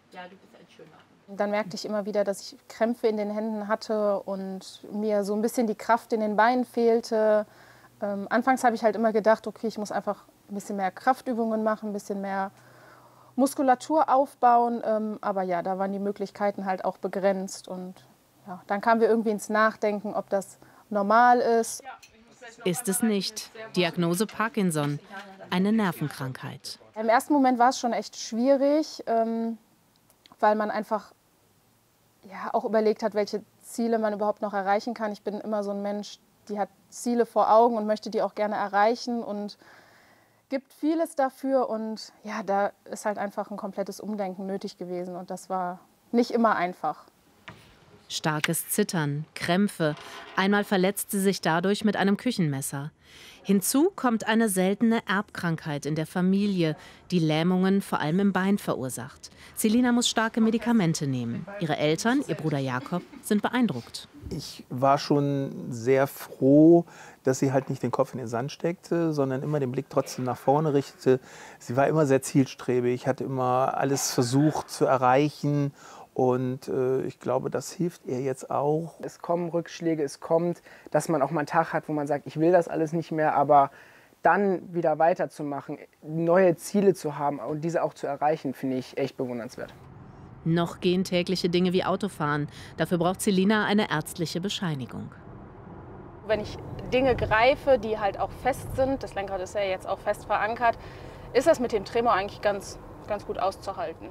Dann merkte ich immer wieder, dass ich Krämpfe in den Händen hatte und mir so ein bisschen die Kraft in den Beinen fehlte. Anfangs habe ich halt immer gedacht, okay, ich muss einfach ein bisschen mehr Kraftübungen machen, ein bisschen mehr Muskulatur aufbauen, aber ja, da waren die Möglichkeiten halt auch begrenzt und ja, dann kamen wir irgendwie ins Nachdenken, ob das normal ist. Ist es nicht. Diagnose Parkinson, eine Nervenkrankheit. Im ersten Moment war es schon echt schwierig, weil man einfach ja, auch überlegt hat, welche Ziele man überhaupt noch erreichen kann. Ich bin immer so ein Mensch, die hat Ziele vor Augen und möchte die auch gerne erreichen und gibt vieles dafür und ja, da ist halt einfach ein komplettes Umdenken nötig gewesen und das war nicht immer einfach. Starkes Zittern, Krämpfe. Einmal verletzt sie sich dadurch mit einem Küchenmesser. Hinzu kommt eine seltene Erbkrankheit in der Familie, die Lähmungen vor allem im Bein verursacht. Selina muss starke Medikamente nehmen. Ihre Eltern, ihr Bruder Jakob, sind beeindruckt. Ich war schon sehr froh, dass sie halt nicht den Kopf in den Sand steckte, sondern immer den Blick trotzdem nach vorne richtete. Sie war immer sehr zielstrebig, hat immer alles versucht zu erreichen. Und ich glaube, das hilft ihr jetzt auch. Es kommen Rückschläge, es kommt, dass man auch mal einen Tag hat, wo man sagt, ich will das alles nicht mehr, aber dann wieder weiterzumachen, neue Ziele zu haben und diese auch zu erreichen, finde ich echt bewundernswert. Noch gehen tägliche Dinge wie Autofahren. Dafür braucht Selina eine ärztliche Bescheinigung. Wenn ich Dinge greife, die halt auch fest sind, das Lenkrad ist ja jetzt auch fest verankert, ist das mit dem Tremor eigentlich ganz gut auszuhalten.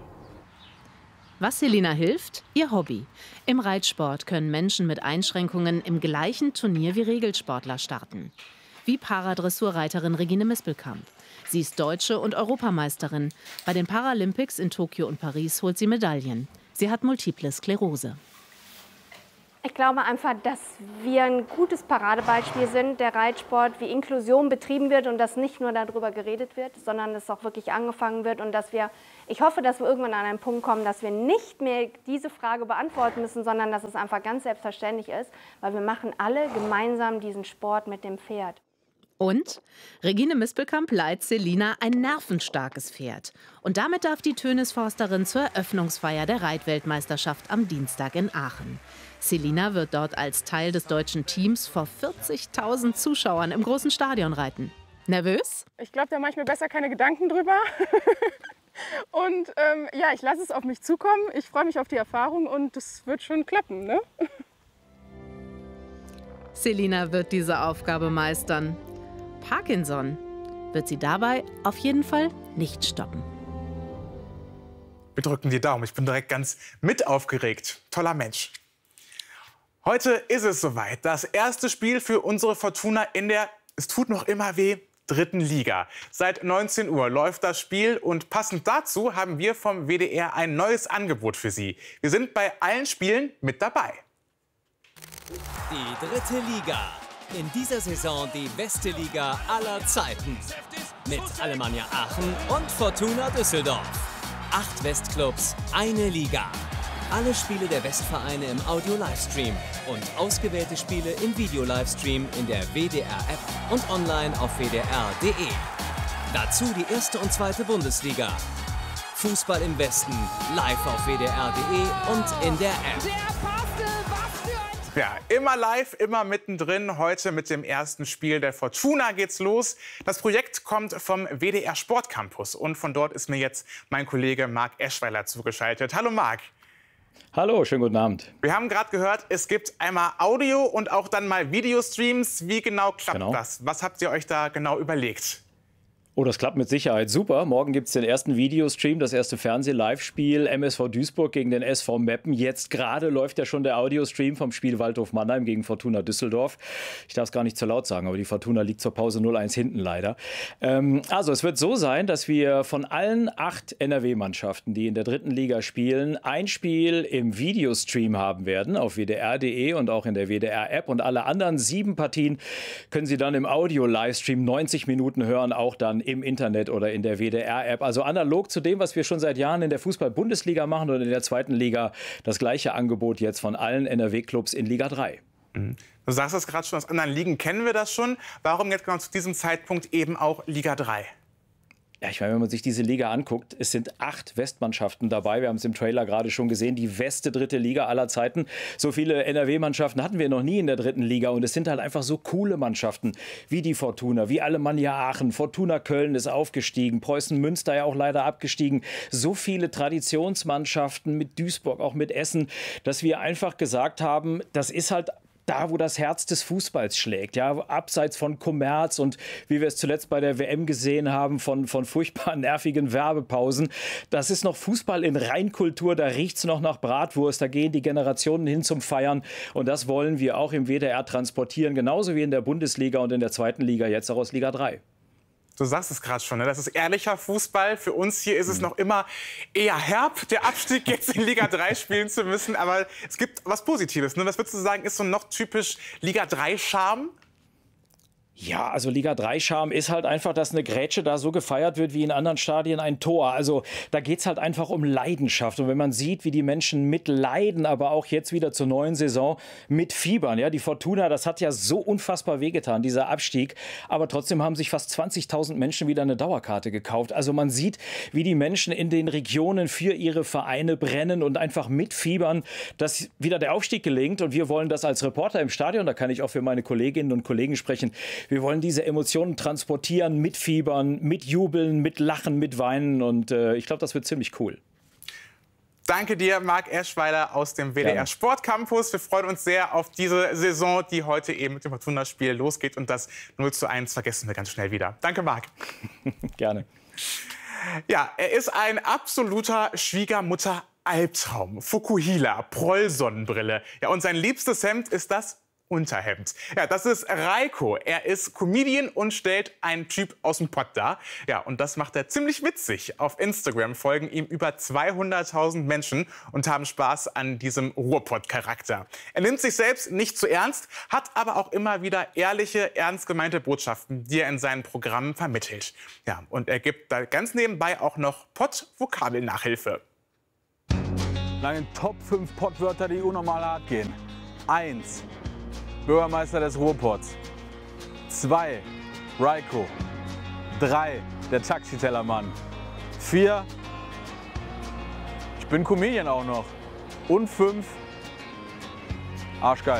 Was Selina hilft? Ihr Hobby. Im Reitsport können Menschen mit Einschränkungen im gleichen Turnier wie Regelsportler starten. wie Paradressurreiterin Regine Mispelkamp. Sie ist Deutsche und Europameisterin. Bei den Paralympics in Tokio und Paris holt sie Medaillen. Sie hat Multiple Sklerose. Ich glaube einfach, dass wir ein gutes Paradebeispiel sind, der Reitsport, wie Inklusion betrieben wird und dass nicht nur darüber geredet wird, sondern dass auch wirklich angefangen wird und dass ich hoffe, dass wir irgendwann an einen Punkt kommen, dass wir nicht mehr diese Frage beantworten müssen, sondern dass es einfach ganz selbstverständlich ist, weil wir machen alle gemeinsam diesen Sport mit dem Pferd. Und Regine Mispelkamp leiht Selina ein nervenstarkes Pferd. Und damit darf die Tönisforsterin zur Eröffnungsfeier der Reitweltmeisterschaft am Dienstag in Aachen. Selina wird dort als Teil des deutschen Teams vor 40.000 Zuschauern im großen Stadion reiten. Nervös? Ich glaube, da mache ich mir besser keine Gedanken drüber. Und ja, ich lasse es auf mich zukommen. Ich freue mich auf die Erfahrung und es wird schon klappen, ne? Selina wird diese Aufgabe meistern. Parkinson wird sie dabei auf jeden Fall nicht stoppen. Wir drücken die Daumen. Ich bin direkt ganz mit aufgeregt. Toller Mensch. Heute ist es soweit. Das erste Spiel für unsere Fortuna in der, es tut noch immer weh, 3. Liga. Seit 19 Uhr läuft das Spiel und passend dazu haben wir vom WDR ein neues Angebot für Sie. Wir sind bei allen Spielen mit dabei. Die 3. Liga. In dieser Saison die beste Liga aller Zeiten. Mit Alemannia Aachen und Fortuna Düsseldorf. 8 Westclubs, eine Liga. Alle Spiele der Westvereine im Audio-Livestream und ausgewählte Spiele im Video-Livestream in der WDR-App und online auf wdr.de. Dazu die 1. und 2. Bundesliga. Fußball im Westen, live auf wdr.de und in der App. Ja, immer live, immer mittendrin. Heute mit dem ersten Spiel der Fortuna geht's los. Das Projekt kommt vom WDR Sportcampus und von dort ist mir jetzt mein Kollege Marc Eschweiler zugeschaltet. Hallo Marc. Hallo, schönen guten Abend. Wir haben gerade gehört, es gibt einmal Audio und auch dann mal Videostreams. Wie genau klappt das? Was habt ihr euch da genau überlegt? Oh, das klappt mit Sicherheit super. Morgen gibt es den ersten Videostream, das erste Fernseh-Live-Spiel MSV Duisburg gegen den SV Meppen. Jetzt gerade läuft ja schon der Audiostream vom Spiel Waldhof Mannheim gegen Fortuna Düsseldorf. Ich darf es gar nicht zu laut sagen, aber die Fortuna liegt zur Pause 0-1 hinten leider. Also es wird so sein, dass wir von allen 8 NRW-Mannschaften, die in der 3. Liga spielen, ein Spiel im Videostream haben werden auf wdr.de und auch in der WDR-App. Und alle anderen 7 Partien können Sie dann im Audio-Livestream 90 Minuten hören, auch dann im Internet oder in der WDR-App. Also analog zu dem, was wir schon seit Jahren in der Fußball-Bundesliga machen oder in der 2. Liga. Das gleiche Angebot jetzt von allen NRW-Clubs in Liga 3. Du sagst das gerade schon, aus anderen Ligen kennen wir das schon. Warum jetzt genau zu diesem Zeitpunkt eben auch Liga 3? Ja, ich meine, wenn man sich diese Liga anguckt, es sind 8 Westmannschaften dabei. Wir haben es im Trailer gerade schon gesehen, die beste 3. Liga aller Zeiten. So viele NRW-Mannschaften hatten wir noch nie in der 3. Liga. Und es sind halt einfach so coole Mannschaften wie die Fortuna, wie Alemannia Aachen. Fortuna Köln ist aufgestiegen, Preußen Münster ja auch leider abgestiegen. So viele Traditionsmannschaften mit Duisburg, auch mit Essen, dass wir einfach gesagt haben, das ist halt da, wo das Herz des Fußballs schlägt, ja, abseits von Kommerz und wie wir es zuletzt bei der WM gesehen haben, von furchtbar nervigen Werbepausen. Das ist noch Fußball in Reinkultur, da riecht es noch nach Bratwurst, da gehen die Generationen hin zum Feiern und das wollen wir auch im WDR transportieren, genauso wie in der Bundesliga und in der 2. Liga, jetzt auch aus Liga 3. Du sagst es gerade schon, ne? Das ist ehrlicher Fußball. Für uns hier ist es noch immer eher herb, der Abstieg jetzt in Liga 3 spielen zu müssen. Aber es gibt was Positives. Ne? Was würdest du sagen, ist so noch typisch Liga 3-Charme? Ja, also Liga 3-Charme ist halt einfach, dass eine Grätsche da so gefeiert wird wie in anderen Stadien ein Tor. Also da geht es halt einfach um Leidenschaft. Und wenn man sieht, wie die Menschen mitleiden, aber auch jetzt wieder zur neuen Saison mitfiebern. Ja, die Fortuna, das hat ja so unfassbar wehgetan, dieser Abstieg. Aber trotzdem haben sich fast 20.000 Menschen wieder eine Dauerkarte gekauft. Also man sieht, wie die Menschen in den Regionen für ihre Vereine brennen und einfach mitfiebern, dass wieder der Aufstieg gelingt. Und wir wollen das als Reporter im Stadion, da kann ich auch für meine Kolleginnen und Kollegen sprechen, wir wollen diese Emotionen transportieren, mitfiebern, mitjubeln, mitlachen, mitweinen und ich glaube, das wird ziemlich cool. Danke dir, Marc Eschweiler aus dem WDR Sportcampus. Wir freuen uns sehr auf diese Saison, die heute eben mit dem Fortuna-Spiel losgeht. Und das 0:1 vergessen wir ganz schnell wieder. Danke, Marc. Gerne. Ja, er ist ein absoluter Schwiegermutter-Albtraum. Fukuhila, Proll-Sonnenbrille. Ja, und sein liebstes Hemd ist das Unterhemd. Ja, das ist Reiko. Er ist Comedian und stellt einen Typ aus dem Pott dar. Ja, und das macht er ziemlich witzig. Auf Instagram folgen ihm über 200.000 Menschen und haben Spaß an diesem Ruhrpott-Charakter. Er nimmt sich selbst nicht zu ernst, hat aber auch immer wieder ehrliche, ernst gemeinte Botschaften, die er in seinen Programmen vermittelt. Ja, und er gibt da ganz nebenbei auch noch Pott-Vokabelnachhilfe. Lange Top 5 Pottwörter, die unnormal hart gehen. 1. Bürgermeister des Ruhrpots. 2. Reiko. 3. Der Taxitellermann. 4. Ich bin Comedian auch noch. Und 5. Arschgeil.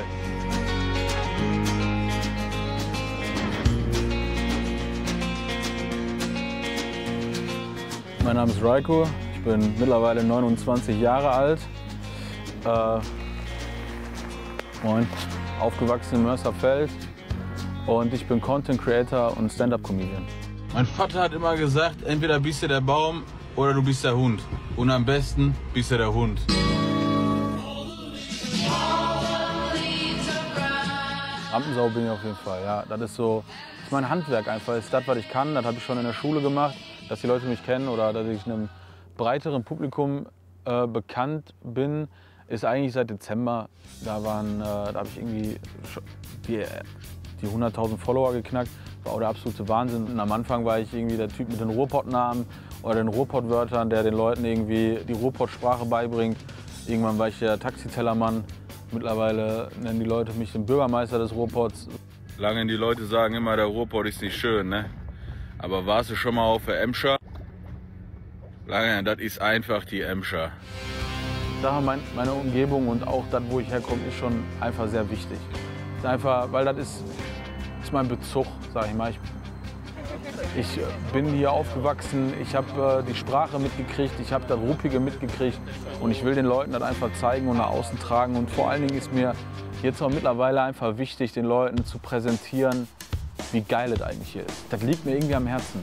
Mein Name ist Reiko. Ich bin mittlerweile 29 Jahre alt. Moin. Aufgewachsen in Mörsterfeld und ich bin Content Creator und Stand-Up-Comedian. Mein Vater hat immer gesagt, entweder bist du der Baum oder du bist der Hund. Und am besten bist du der Hund. Rampensau bin ich auf jeden Fall, ja. Das ist so, das ist mein Handwerk einfach. Das ist das, was ich kann. Das habe ich schon in der Schule gemacht, dass die Leute mich kennen oder dass ich einem breiteren Publikum bekannt bin. Ist eigentlich seit Dezember, da habe ich irgendwie die 100.000 Follower geknackt. War auch der absolute Wahnsinn. Und am Anfang war ich irgendwie der Typ mit den Ruhrpott-Namen oder den Ruhrpott-Wörtern, der den Leuten irgendwie die Ruhrpott-Sprache beibringt. Irgendwann war ich der Taxitellermann. Mittlerweile nennen die Leute mich den Bürgermeister des Ruhrpots. Lange die Leute sagen immer, der Ruhrpott ist nicht schön, ne? Aber warst du schon mal auf der Emscher? Lange, das ist einfach die Emscher. Sache, meine Umgebung und auch das, wo ich herkomme, ist schon einfach sehr wichtig. Ist einfach, weil das ist mein Bezug, sag ich mal. Ich bin hier aufgewachsen, ich habe die Sprache mitgekriegt, ich habe das Ruppige mitgekriegt und ich will den Leuten das einfach zeigen und nach außen tragen. Und vor allen Dingen ist mir jetzt auch mittlerweile einfach wichtig, den Leuten zu präsentieren, wie geil es eigentlich hier ist. Das liegt mir irgendwie am Herzen.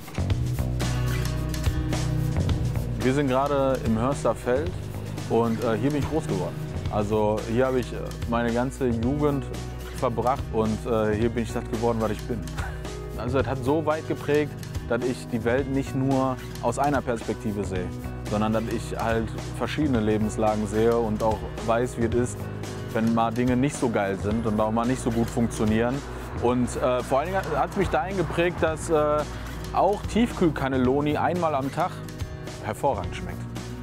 Wir sind gerade im Hörsterfeld. Und hier bin ich groß geworden. Also hier habe ich meine ganze Jugend verbracht und hier bin ich das geworden, was ich bin. Also es hat so weit geprägt, dass ich die Welt nicht nur aus einer Perspektive sehe, sondern dass ich halt verschiedene Lebenslagen sehe und auch weiß, wie es ist, wenn mal Dinge nicht so geil sind und auch mal nicht so gut funktionieren. Und vor allen Dingen hat es mich dahin geprägt, dass auch Tiefkühlcannelloni einmal am Tag hervorragend schmeckt.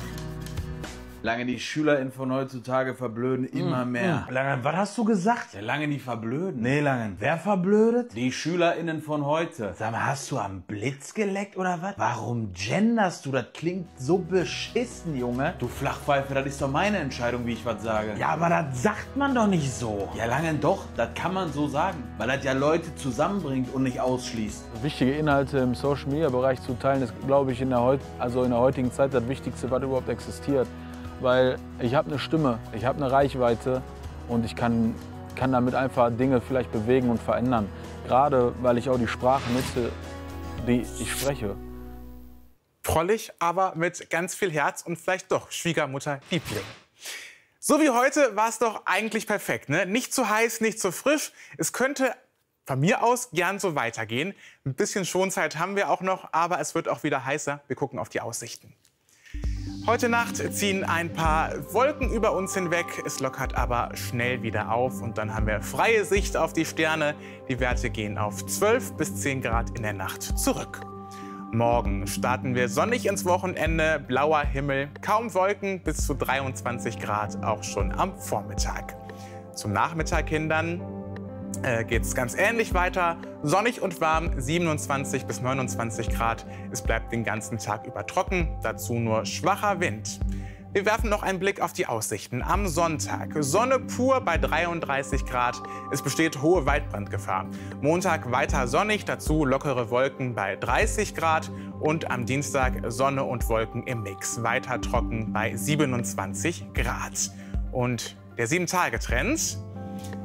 Lange die SchülerInnen von heutzutage verblöden immer mehr. Lange, was hast du gesagt? Ja, Lange die verblöden. Nee, Lange, wer verblödet? Die SchülerInnen von heute. Sag mal, hast du am Blitz geleckt oder was? Warum genderst du? Das klingt so beschissen, Junge. Du Flachpfeife, das ist doch meine Entscheidung, wie ich was sage. Ja, aber das sagt man doch nicht so. Ja, Lange doch, das kann man so sagen. Weil das ja Leute zusammenbringt und nicht ausschließt. Wichtige Inhalte im Social-Media-Bereich zu teilen, ist, glaube ich, in der heutigen Zeit das Wichtigste, was überhaupt existiert. Weil ich habe eine Stimme, ich habe eine Reichweite und ich kann damit einfach Dinge vielleicht bewegen und verändern. Gerade weil ich auch die Sprache nutze, die ich spreche. Prollig, aber mit ganz viel Herz und vielleicht doch Schwiegermutter-Liebling. So wie heute war es doch eigentlich perfekt, ne? Nicht zu heiß, nicht zu frisch. Es könnte von mir aus gern so weitergehen. Ein bisschen Schonzeit haben wir auch noch, aber es wird auch wieder heißer. Wir gucken auf die Aussichten. Heute Nacht ziehen ein paar Wolken über uns hinweg. Es lockert aber schnell wieder auf und dann haben wir freie Sicht auf die Sterne. Die Werte gehen auf 12 bis 10 Grad in der Nacht zurück. Morgen starten wir sonnig ins Wochenende, blauer Himmel, kaum Wolken, bis zu 23 Grad auch schon am Vormittag. Zum Nachmittag hin dann geht es ganz ähnlich weiter. Sonnig und warm, 27 bis 29 Grad. Es bleibt den ganzen Tag über trocken, dazu nur schwacher Wind. Wir werfen noch einen Blick auf die Aussichten. Am Sonntag Sonne pur bei 33 Grad. Es besteht hohe Waldbrandgefahr. Montag weiter sonnig, dazu lockere Wolken bei 30 Grad. Und am Dienstag Sonne und Wolken im Mix. Weiter trocken bei 27 Grad. Und der 7-Tage-Trend.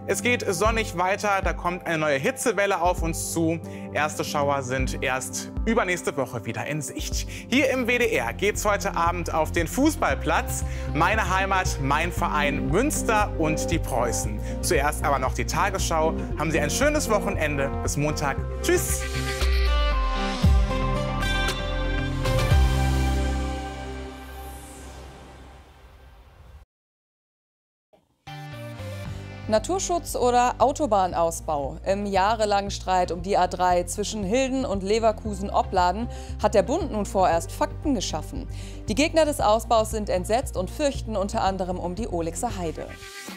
Es geht sonnig weiter, da kommt eine neue Hitzewelle auf uns zu. Erste Schauer sind erst übernächste Woche wieder in Sicht. Hier im WDR geht's heute Abend auf den Fußballplatz. Meine Heimat, mein Verein Münster und die Preußen. Zuerst aber noch die Tagesschau. Haben Sie ein schönes Wochenende. Bis Montag. Tschüss. Naturschutz oder Autobahnausbau? Im jahrelangen Streit um die A3 zwischen Hilden und Leverkusen-Opladen hat der Bund nun vorerst Fakten geschaffen. Die Gegner des Ausbaus sind entsetzt und fürchten unter anderem um die Ohlixer Heide.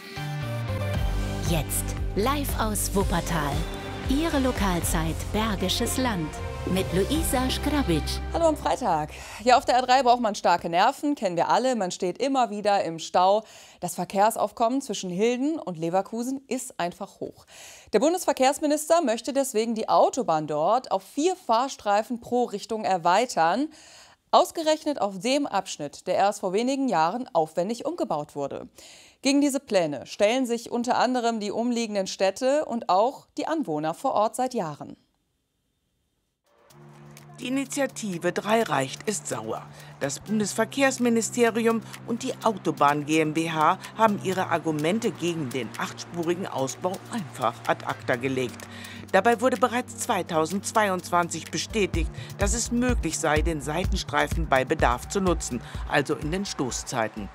Jetzt live aus Wuppertal. Ihre Lokalzeit Bergisches Land. Mit Luisa Schgrabic. Hallo am Freitag. Ja, auf der A3 braucht man starke Nerven, kennen wir alle. Man steht immer wieder im Stau. Das Verkehrsaufkommen zwischen Hilden und Leverkusen ist einfach hoch. Der Bundesverkehrsminister möchte deswegen die Autobahn dort auf 4 Fahrstreifen pro Richtung erweitern. Ausgerechnet auf dem Abschnitt, der erst vor wenigen Jahren aufwendig umgebaut wurde. Gegen diese Pläne stellen sich unter anderem die umliegenden Städte und auch die Anwohner vor Ort seit Jahren. Die Initiative 3 reicht ist sauer. Das Bundesverkehrsministerium und die Autobahn GmbH haben ihre Argumente gegen den 8-spurigen Ausbau einfach ad acta gelegt. Dabei wurde bereits 2022 bestätigt, dass es möglich sei, den Seitenstreifen bei Bedarf zu nutzen, also in den Stoßzeiten.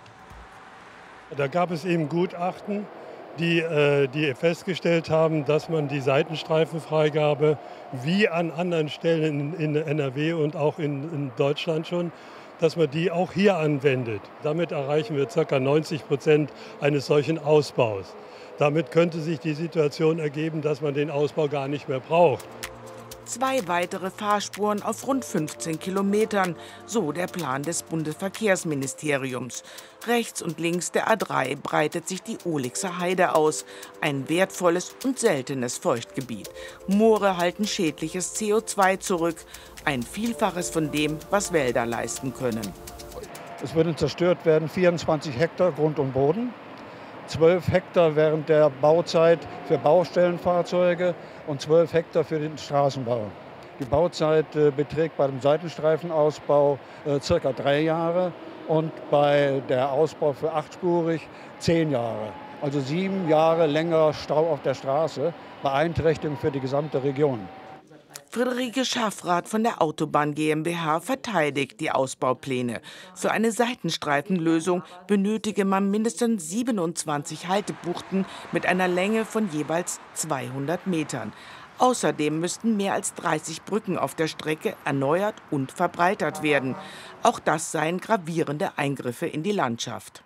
Da gab es eben Gutachten, die festgestellt haben, dass man die Seitenstreifenfreigabe wie an anderen Stellen in NRW und auch in Deutschland schon, dass man die auch hier anwendet. Damit erreichen wir ca. 90% eines solchen Ausbaus. Damit könnte sich die Situation ergeben, dass man den Ausbau gar nicht mehr braucht. 2 weitere Fahrspuren auf rund 15 Kilometern, so der Plan des Bundesverkehrsministeriums. Rechts und links der A3 breitet sich die Ohlixer Heide aus, ein wertvolles und seltenes Feuchtgebiet. Moore halten schädliches CO2 zurück, ein Vielfaches von dem, was Wälder leisten können. Es würden zerstört werden 24 Hektar Grund und Boden, 12 Hektar während der Bauzeit für Baustellenfahrzeuge und 12 Hektar für den Straßenbau. Die Bauzeit beträgt bei dem Seitenstreifenausbau ca. 3 Jahre und bei der Ausbau für 8-spurig 10 Jahre. Also 7 Jahre länger Stau auf der Straße, Beeinträchtigung für die gesamte Region. Friederike Schaffrath von der Autobahn GmbH verteidigt die Ausbaupläne. Für eine Seitenstreifenlösung benötige man mindestens 27 Haltebuchten mit einer Länge von jeweils 200 Metern. Außerdem müssten mehr als 30 Brücken auf der Strecke erneuert und verbreitert werden. Auch das seien gravierende Eingriffe in die Landschaft.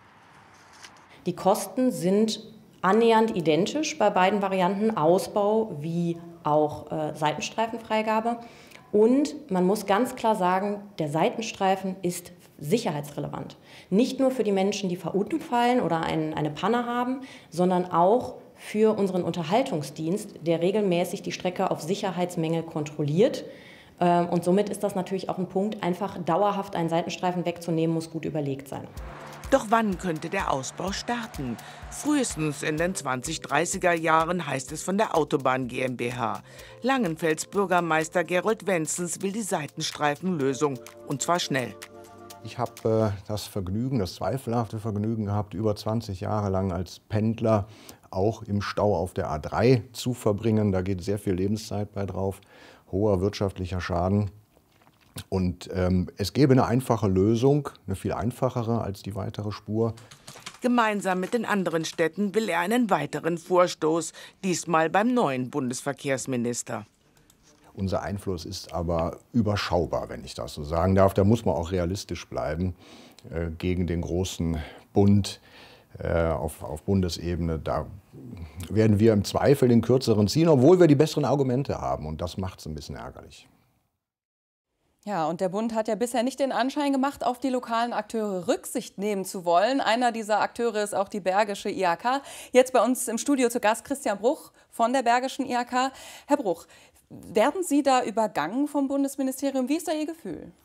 Die Kosten sind annähernd identisch bei beiden Varianten, Ausbau wie auch Seitenstreifenfreigabe. Und man muss ganz klar sagen, der Seitenstreifen ist sicherheitsrelevant. Nicht nur für die Menschen, die verunfallen oder eine Panne haben, sondern auch für unseren Unterhaltungsdienst, der regelmäßig die Strecke auf Sicherheitsmängel kontrolliert. Und somit ist das natürlich auch ein Punkt, einfach dauerhaft einen Seitenstreifen wegzunehmen, muss gut überlegt sein. Doch wann könnte der Ausbau starten? Frühestens in den 2030er Jahren, heißt es von der Autobahn GmbH. Langenfelds Bürgermeister Gerold Wenzels will die Seitenstreifenlösung, und zwar schnell. Ich habe das zweifelhafte Vergnügen gehabt, über 20 Jahre lang als Pendler auch im Stau auf der A3 zu verbringen. Da geht sehr viel Lebenszeit bei drauf, hoher wirtschaftlicher Schaden. Und es gäbe eine einfache Lösung, eine viel einfachere als die weitere Spur. Gemeinsam mit den anderen Städten will er einen weiteren Vorstoß, diesmal beim neuen Bundesverkehrsminister. Unser Einfluss ist aber überschaubar, wenn ich das so sagen darf. Da muss man auch realistisch bleiben gegen den großen Bund auf Bundesebene. Da werden wir im Zweifel den kürzeren ziehen, obwohl wir die besseren Argumente haben. Und das macht es ein bisschen ärgerlich. Ja, und der Bund hat ja bisher nicht den Anschein gemacht, auf die lokalen Akteure Rücksicht nehmen zu wollen. Einer dieser Akteure ist auch die Bergische IHK. Jetzt bei uns im Studio zu Gast Christian Bruch von der Bergischen IHK. Herr Bruch, werden Sie da übergangen vom Bundesministerium? Wie ist da Ihr Gefühl?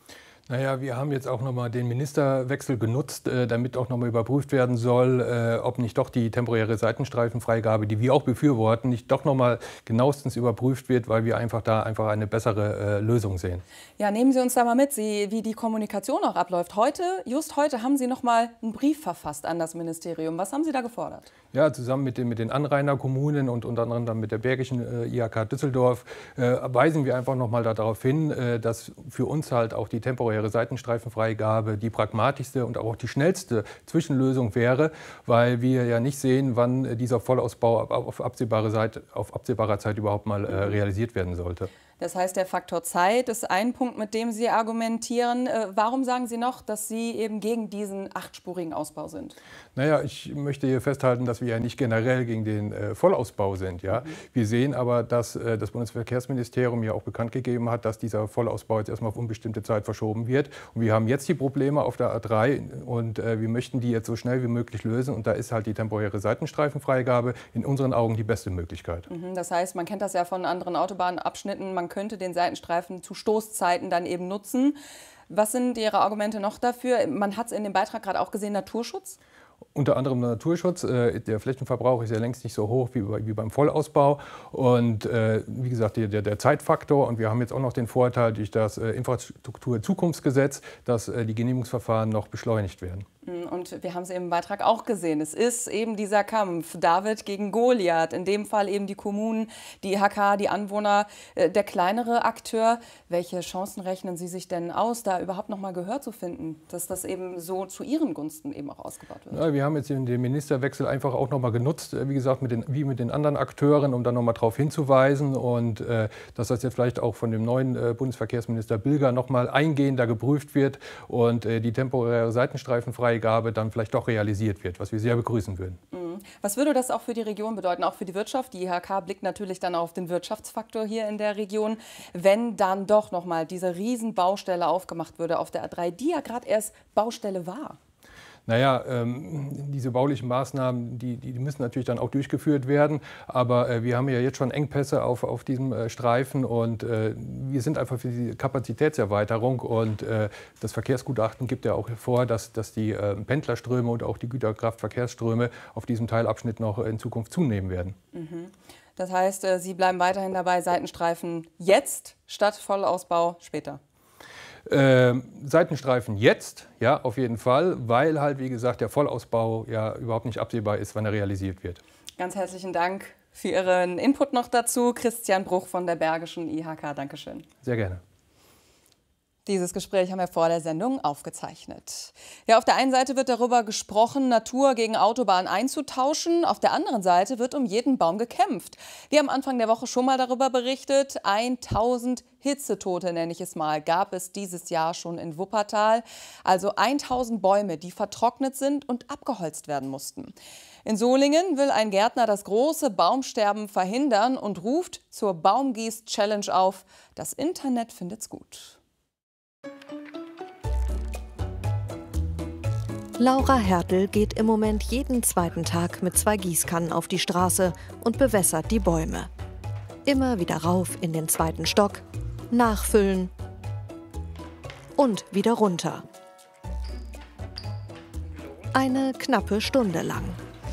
Naja, wir haben jetzt auch nochmal den Ministerwechsel genutzt, damit auch nochmal überprüft werden soll, ob nicht doch die temporäre Seitenstreifenfreigabe, die wir auch befürworten, nicht doch nochmal genauestens überprüft wird, weil wir einfach eine bessere Lösung sehen. Ja, nehmen Sie uns da mal mit, wie die Kommunikation auch abläuft. Just heute haben Sie nochmal einen Brief verfasst an das Ministerium. Was haben Sie da gefordert? Ja, zusammen mit den Anrainerkommunen und unter anderem dann mit der Bergischen IHK Düsseldorf weisen wir einfach nochmal darauf hin, dass für uns halt auch die temporäre Seitenstreifenfreigabe die pragmatischste und auch die schnellste Zwischenlösung wäre, weil wir ja nicht sehen, wann dieser Vollausbau auf absehbarer Zeit überhaupt mal realisiert werden sollte. Das heißt, der Faktor Zeit ist ein Punkt, mit dem Sie argumentieren. Warum sagen Sie noch, dass Sie eben gegen diesen 8-spurigen Ausbau sind? Naja, ich möchte hier festhalten, dass wir ja nicht generell gegen den Vollausbau sind. Ja? Wir sehen aber, dass das Bundesverkehrsministerium ja auch bekannt gegeben hat, dass dieser Vollausbau jetzt erstmal auf unbestimmte Zeit verschoben wird. Und wir haben jetzt die Probleme auf der A3 und wir möchten die jetzt so schnell wie möglich lösen. Und da ist halt die temporäre Seitenstreifenfreigabe in unseren Augen die beste Möglichkeit. Das heißt, man kennt das ja von anderen Autobahnabschnitten, man könnte den Seitenstreifen zu Stoßzeiten dann eben nutzen. Was sind Ihre Argumente noch dafür? Man hat es in dem Beitrag gerade auch gesehen, Naturschutz? Unter anderem Naturschutz. Der Flächenverbrauch ist ja längst nicht so hoch wie beim Vollausbau. Und wie gesagt, der Zeitfaktor. Und wir haben jetzt auch noch den Vorteil durch das Infrastrukturzukunftsgesetz, dass die Genehmigungsverfahren noch beschleunigt werden. Und wir haben es im Beitrag auch gesehen. Es ist eben dieser Kampf, David gegen Goliath. In dem Fall eben die Kommunen, die IHK, die Anwohner, der kleinere Akteur. Welche Chancen rechnen Sie sich denn aus, da überhaupt noch mal Gehör zu finden, dass das eben so zu Ihren Gunsten eben auch ausgebaut wird? Ja, wir haben jetzt den Ministerwechsel einfach auch noch mal genutzt, wie gesagt, wie mit den anderen Akteuren, um dann noch mal darauf hinzuweisen und dass das jetzt vielleicht auch von dem neuen Bundesverkehrsminister Bilger noch mal eingehender geprüft wird und die temporäre Seitenstreifenfreigabe dann vielleicht doch realisiert wird, was wir sehr begrüßen würden. Was würde das auch für die Region bedeuten, auch für die Wirtschaft? Die IHK blickt natürlich dann auf den Wirtschaftsfaktor hier in der Region. Wenn dann doch noch mal diese Riesenbaustelle aufgemacht würde auf der A3, die ja gerade erst Baustelle war. Naja, diese baulichen Maßnahmen, die müssen natürlich dann auch durchgeführt werden. Aber wir haben ja jetzt schon Engpässe auf diesem Streifen und wir sind einfach für die Kapazitätserweiterung. Und das Verkehrsgutachten gibt ja auch vor, dass die Pendlerströme und auch die Güterkraftverkehrsströme auf diesem Teilabschnitt noch in Zukunft zunehmen werden. Das heißt, Sie bleiben weiterhin dabei, Seitenstreifen jetzt statt Vollausbau später? Seitenstreifen jetzt, ja, auf jeden Fall, weil halt, wie gesagt, der Vollausbau ja überhaupt nicht absehbar ist, wann er realisiert wird. Ganz herzlichen Dank für Ihren Input noch dazu. Christian Bruch von der Bergischen IHK, Dankeschön. Sehr gerne. Dieses Gespräch haben wir vor der Sendung aufgezeichnet. Ja, auf der einen Seite wird darüber gesprochen, Natur gegen Autobahn einzutauschen. Auf der anderen Seite wird um jeden Baum gekämpft. Wir haben Anfang der Woche schon mal darüber berichtet. 1000 Hitzetote, nenne ich es mal, gab es dieses Jahr schon in Wuppertal. Also 1000 Bäume, die vertrocknet sind und abgeholzt werden mussten. In Solingen will ein Gärtner das große Baumsterben verhindern und ruft zur Baumgieß-Challenge auf. Das Internet findet's gut. Laura Hertel geht im Moment jeden zweiten Tag mit 2 Gießkannen auf die Straße und bewässert die Bäume. Immer wieder rauf in den 2. Stock, nachfüllen und wieder runter. Eine knappe Stunde lang.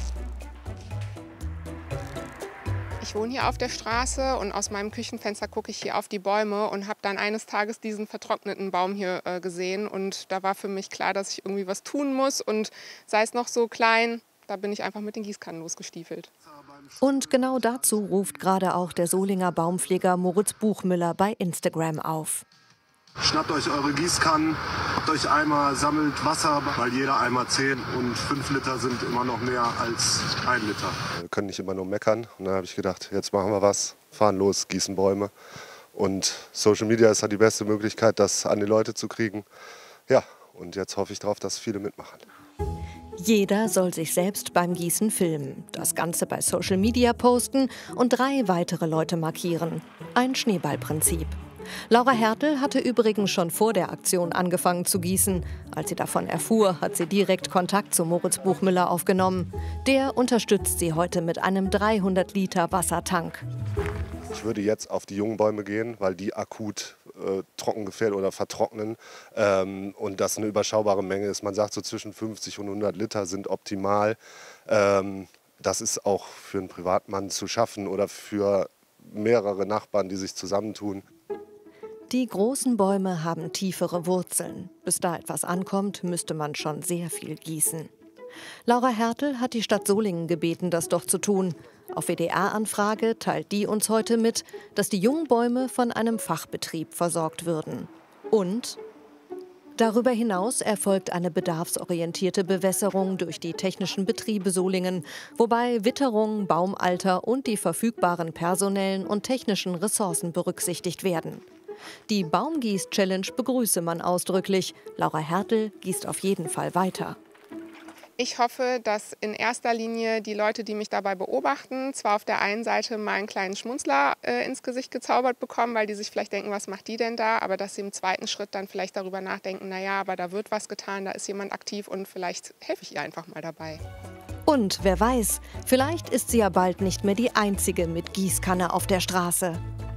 Ich wohne hier auf der Straße und aus meinem Küchenfenster gucke ich hier auf die Bäume und habe dann eines Tages diesen vertrockneten Baum hier gesehen. Und da war für mich klar, dass ich irgendwie was tun muss. Und sei es noch so klein, da bin ich einfach mit den Gießkannen losgestiefelt. Und genau dazu ruft gerade auch der Solinger Baumpfleger Moritz Buchmüller bei Instagram auf. Schnappt euch eure Gießkannen, habt euch Eimer, sammelt Wasser, weil jeder Eimer 10 und 5 Liter sind immer noch mehr als 1 Liter. Wir können nicht immer nur meckern. Und dann habe ich gedacht, jetzt machen wir was, fahren los, gießen Bäume. Und Social Media ist halt die beste Möglichkeit, das an die Leute zu kriegen. Ja, und jetzt hoffe ich darauf, dass viele mitmachen. Jeder soll sich selbst beim Gießen filmen, das Ganze bei Social Media posten und 3 weitere Leute markieren. Ein Schneeballprinzip. Laura Hertel hatte übrigens schon vor der Aktion angefangen zu gießen. Als sie davon erfuhr, hat sie direkt Kontakt zu Moritz Buchmüller aufgenommen. Der unterstützt sie heute mit einem 300 Liter Wassertank. Ich würde jetzt auf die jungen Bäume gehen, weil die akut Trockengefährdet oder vertrocknen und das eine überschaubare Menge ist. Man sagt so zwischen 50 und 100 Liter sind optimal. Das ist auch für einen Privatmann zu schaffen oder für mehrere Nachbarn, die sich zusammentun. Die großen Bäume haben tiefere Wurzeln. Bis da etwas ankommt, müsste man schon sehr viel gießen. Laura Hertel hat die Stadt Solingen gebeten, das doch zu tun. Auf WDR-Anfrage teilt die uns heute mit, dass die jungen Bäume von einem Fachbetrieb versorgt würden. Und darüber hinaus erfolgt eine bedarfsorientierte Bewässerung durch die technischen Betriebe Solingen, wobei Witterung, Baumalter und die verfügbaren personellen und technischen Ressourcen berücksichtigt werden. Die Baumgieß-Challenge begrüße man ausdrücklich. Laura Hertel gießt auf jeden Fall weiter. Ich hoffe, dass in erster Linie die Leute, die mich dabei beobachten, zwar auf der einen Seite mal einen kleinen Schmunzler ins Gesicht gezaubert bekommen, weil die sich vielleicht denken, was macht die denn da, aber dass sie im zweiten Schritt dann vielleicht darüber nachdenken, naja, aber da wird was getan, da ist jemand aktiv und vielleicht helfe ich ihr einfach mal dabei. Und wer weiß, vielleicht ist sie ja bald nicht mehr die Einzige mit Gießkanne auf der Straße.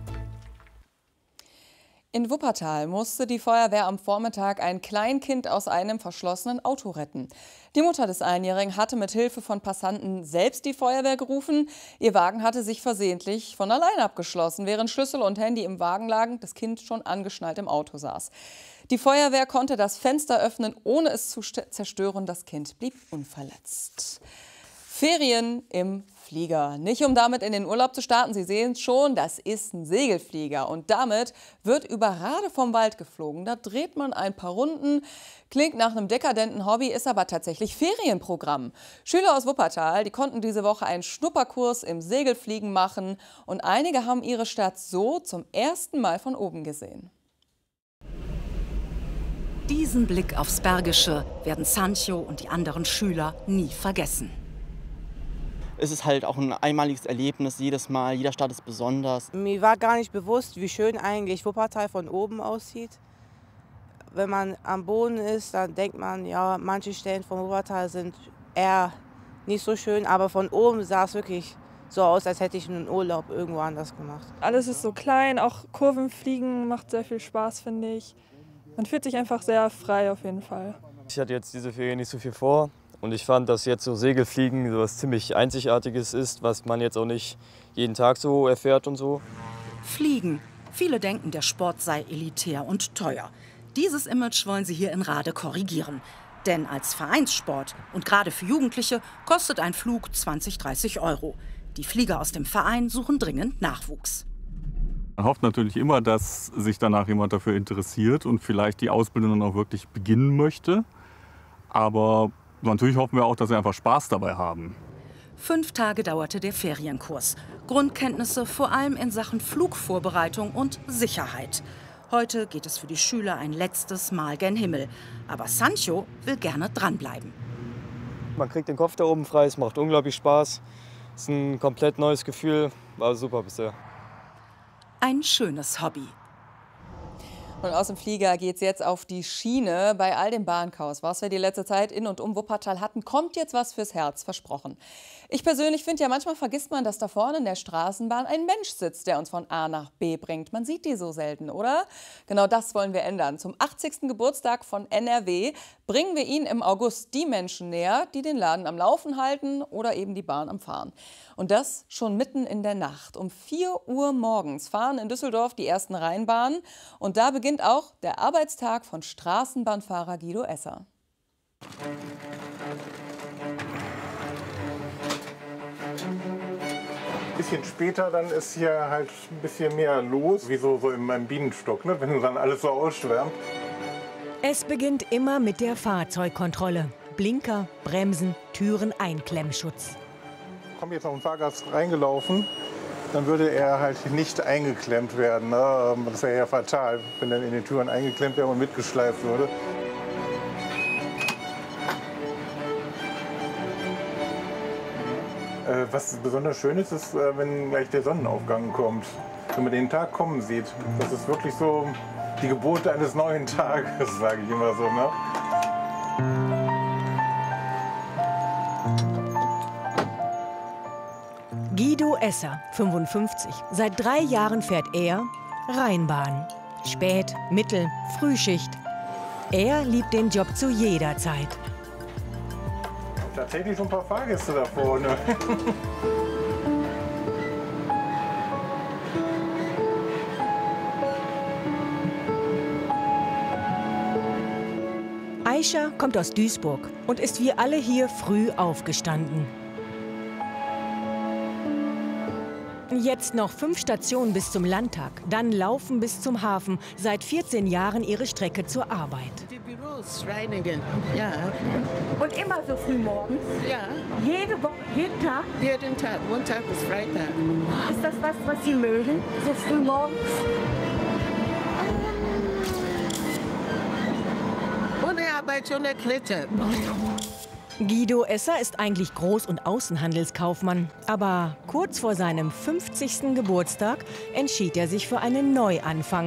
In Wuppertal musste die Feuerwehr am Vormittag ein Kleinkind aus einem verschlossenen Auto retten. Die Mutter des Einjährigen hatte mit Hilfe von Passanten selbst die Feuerwehr gerufen. Ihr Wagen hatte sich versehentlich von allein abgeschlossen, während Schlüssel und Handy im Wagen lagen, das Kind schon angeschnallt im Auto saß. Die Feuerwehr konnte das Fenster öffnen, ohne es zu zerstören. Das Kind blieb unverletzt. Ferien im Flieger. Nicht um damit in den Urlaub zu starten, Sie sehen es schon, das ist ein Segelflieger. Und damit wird über Rade vom Wald geflogen. Da dreht man ein paar Runden. Klingt nach einem dekadenten Hobby, ist aber tatsächlich Ferienprogramm. Schüler aus Wuppertal, die konnten diese Woche einen Schnupperkurs im Segelfliegen machen. Und einige haben ihre Stadt so zum ersten Mal von oben gesehen. Diesen Blick aufs Bergische werden Sancho und die anderen Schüler nie vergessen. Es ist halt auch ein einmaliges Erlebnis jedes Mal. Jeder Stadt ist besonders. Mir war gar nicht bewusst, wie schön eigentlich Wuppertal von oben aussieht. Wenn man am Boden ist, dann denkt man, ja, manche Stellen von Wuppertal sind eher nicht so schön. Aber von oben sah es wirklich so aus, als hätte ich einen Urlaub irgendwo anders gemacht. Alles ist so klein, auch Kurvenfliegen macht sehr viel Spaß, finde ich. Man fühlt sich einfach sehr frei auf jeden Fall. Ich hatte jetzt diese Ferien nicht so viel vor. Und ich fand, dass jetzt so Segelfliegen so was ziemlich Einzigartiges ist, was man jetzt auch nicht jeden Tag so erfährt und so. Fliegen. Viele denken, der Sport sei elitär und teuer. Dieses Image wollen sie hier in Rade korrigieren. Denn als Vereinssport und gerade für Jugendliche kostet ein Flug 20, 30 €. Die Flieger aus dem Verein suchen dringend Nachwuchs. Man hofft natürlich immer, dass sich danach jemand dafür interessiert und vielleicht die Ausbildung dann auch wirklich beginnen möchte. Aber natürlich hoffen wir auch, dass sie einfach Spaß dabei haben. 5 Tage dauerte der Ferienkurs. Grundkenntnisse vor allem in Sachen Flugvorbereitung und Sicherheit. Heute geht es für die Schüler ein letztes Mal gen Himmel. Aber Sancho will gerne dranbleiben. Man kriegt den Kopf da oben frei, es macht unglaublich Spaß. Es ist ein komplett neues Gefühl, war super bisher. Ein schönes Hobby. Und aus dem Flieger geht es jetzt auf die Schiene. Bei all dem Bahnchaos, was wir die letzte Zeit in und um Wuppertal hatten, kommt jetzt was fürs Herz, versprochen. Ich persönlich finde ja, manchmal vergisst man, dass da vorne in der Straßenbahn ein Mensch sitzt, der uns von A nach B bringt. Man sieht die so selten, oder? Genau das wollen wir ändern. Zum 80. Geburtstag von NRW bringen wir Ihnen im August die Menschen näher, die den Laden am Laufen halten oder eben die Bahn am Fahren. Und das schon mitten in der Nacht. Um 4 Uhr morgens fahren in Düsseldorf die ersten Rheinbahnen. Und da beginnt auch der Arbeitstag von Straßenbahnfahrer Guido Esser. Ein bisschen später dann ist hier halt ein bisschen mehr los, wie so in meinem Bienenstock, ne? Wenn dann alles so ausschwärmt. Es beginnt immer mit der Fahrzeugkontrolle. Blinker, Bremsen, Türen, Einklemmschutz. Kommt jetzt noch ein Fahrgast reingelaufen, dann würde er halt nicht eingeklemmt werden. Ne? Das wäre ja fatal, wenn er in den Türen eingeklemmt wäre und mitgeschleift würde. Was besonders schön ist, ist, wenn gleich der Sonnenaufgang kommt. Wenn man den Tag kommen sieht. Das ist wirklich so die Geburt eines neuen Tages, sage ich immer so. Ne? Guido Esser, 55. Seit 3 Jahren fährt er Rheinbahn. Spät-, Mittel-, Frühschicht. Er liebt den Job zu jeder Zeit. Tatsächlich so ein paar Fahrgäste da vorne. Aisha kommt aus Duisburg und ist wie alle hier früh aufgestanden. Jetzt noch 5 Stationen bis zum Landtag, dann laufen bis zum Hafen. Seit 14 Jahren ihre Strecke zur Arbeit. Die Büros reinigen, ja. Und immer so früh morgens? Ja. Jede Woche, jeden Tag? Jeden Tag, Montag bis Freitag. Ist das was Sie mögen, so früh morgens? Ohne Arbeit, ohne Klette. Guido Esser ist eigentlich Groß- und Außenhandelskaufmann. Aber kurz vor seinem 50. Geburtstag entschied er sich für einen Neuanfang.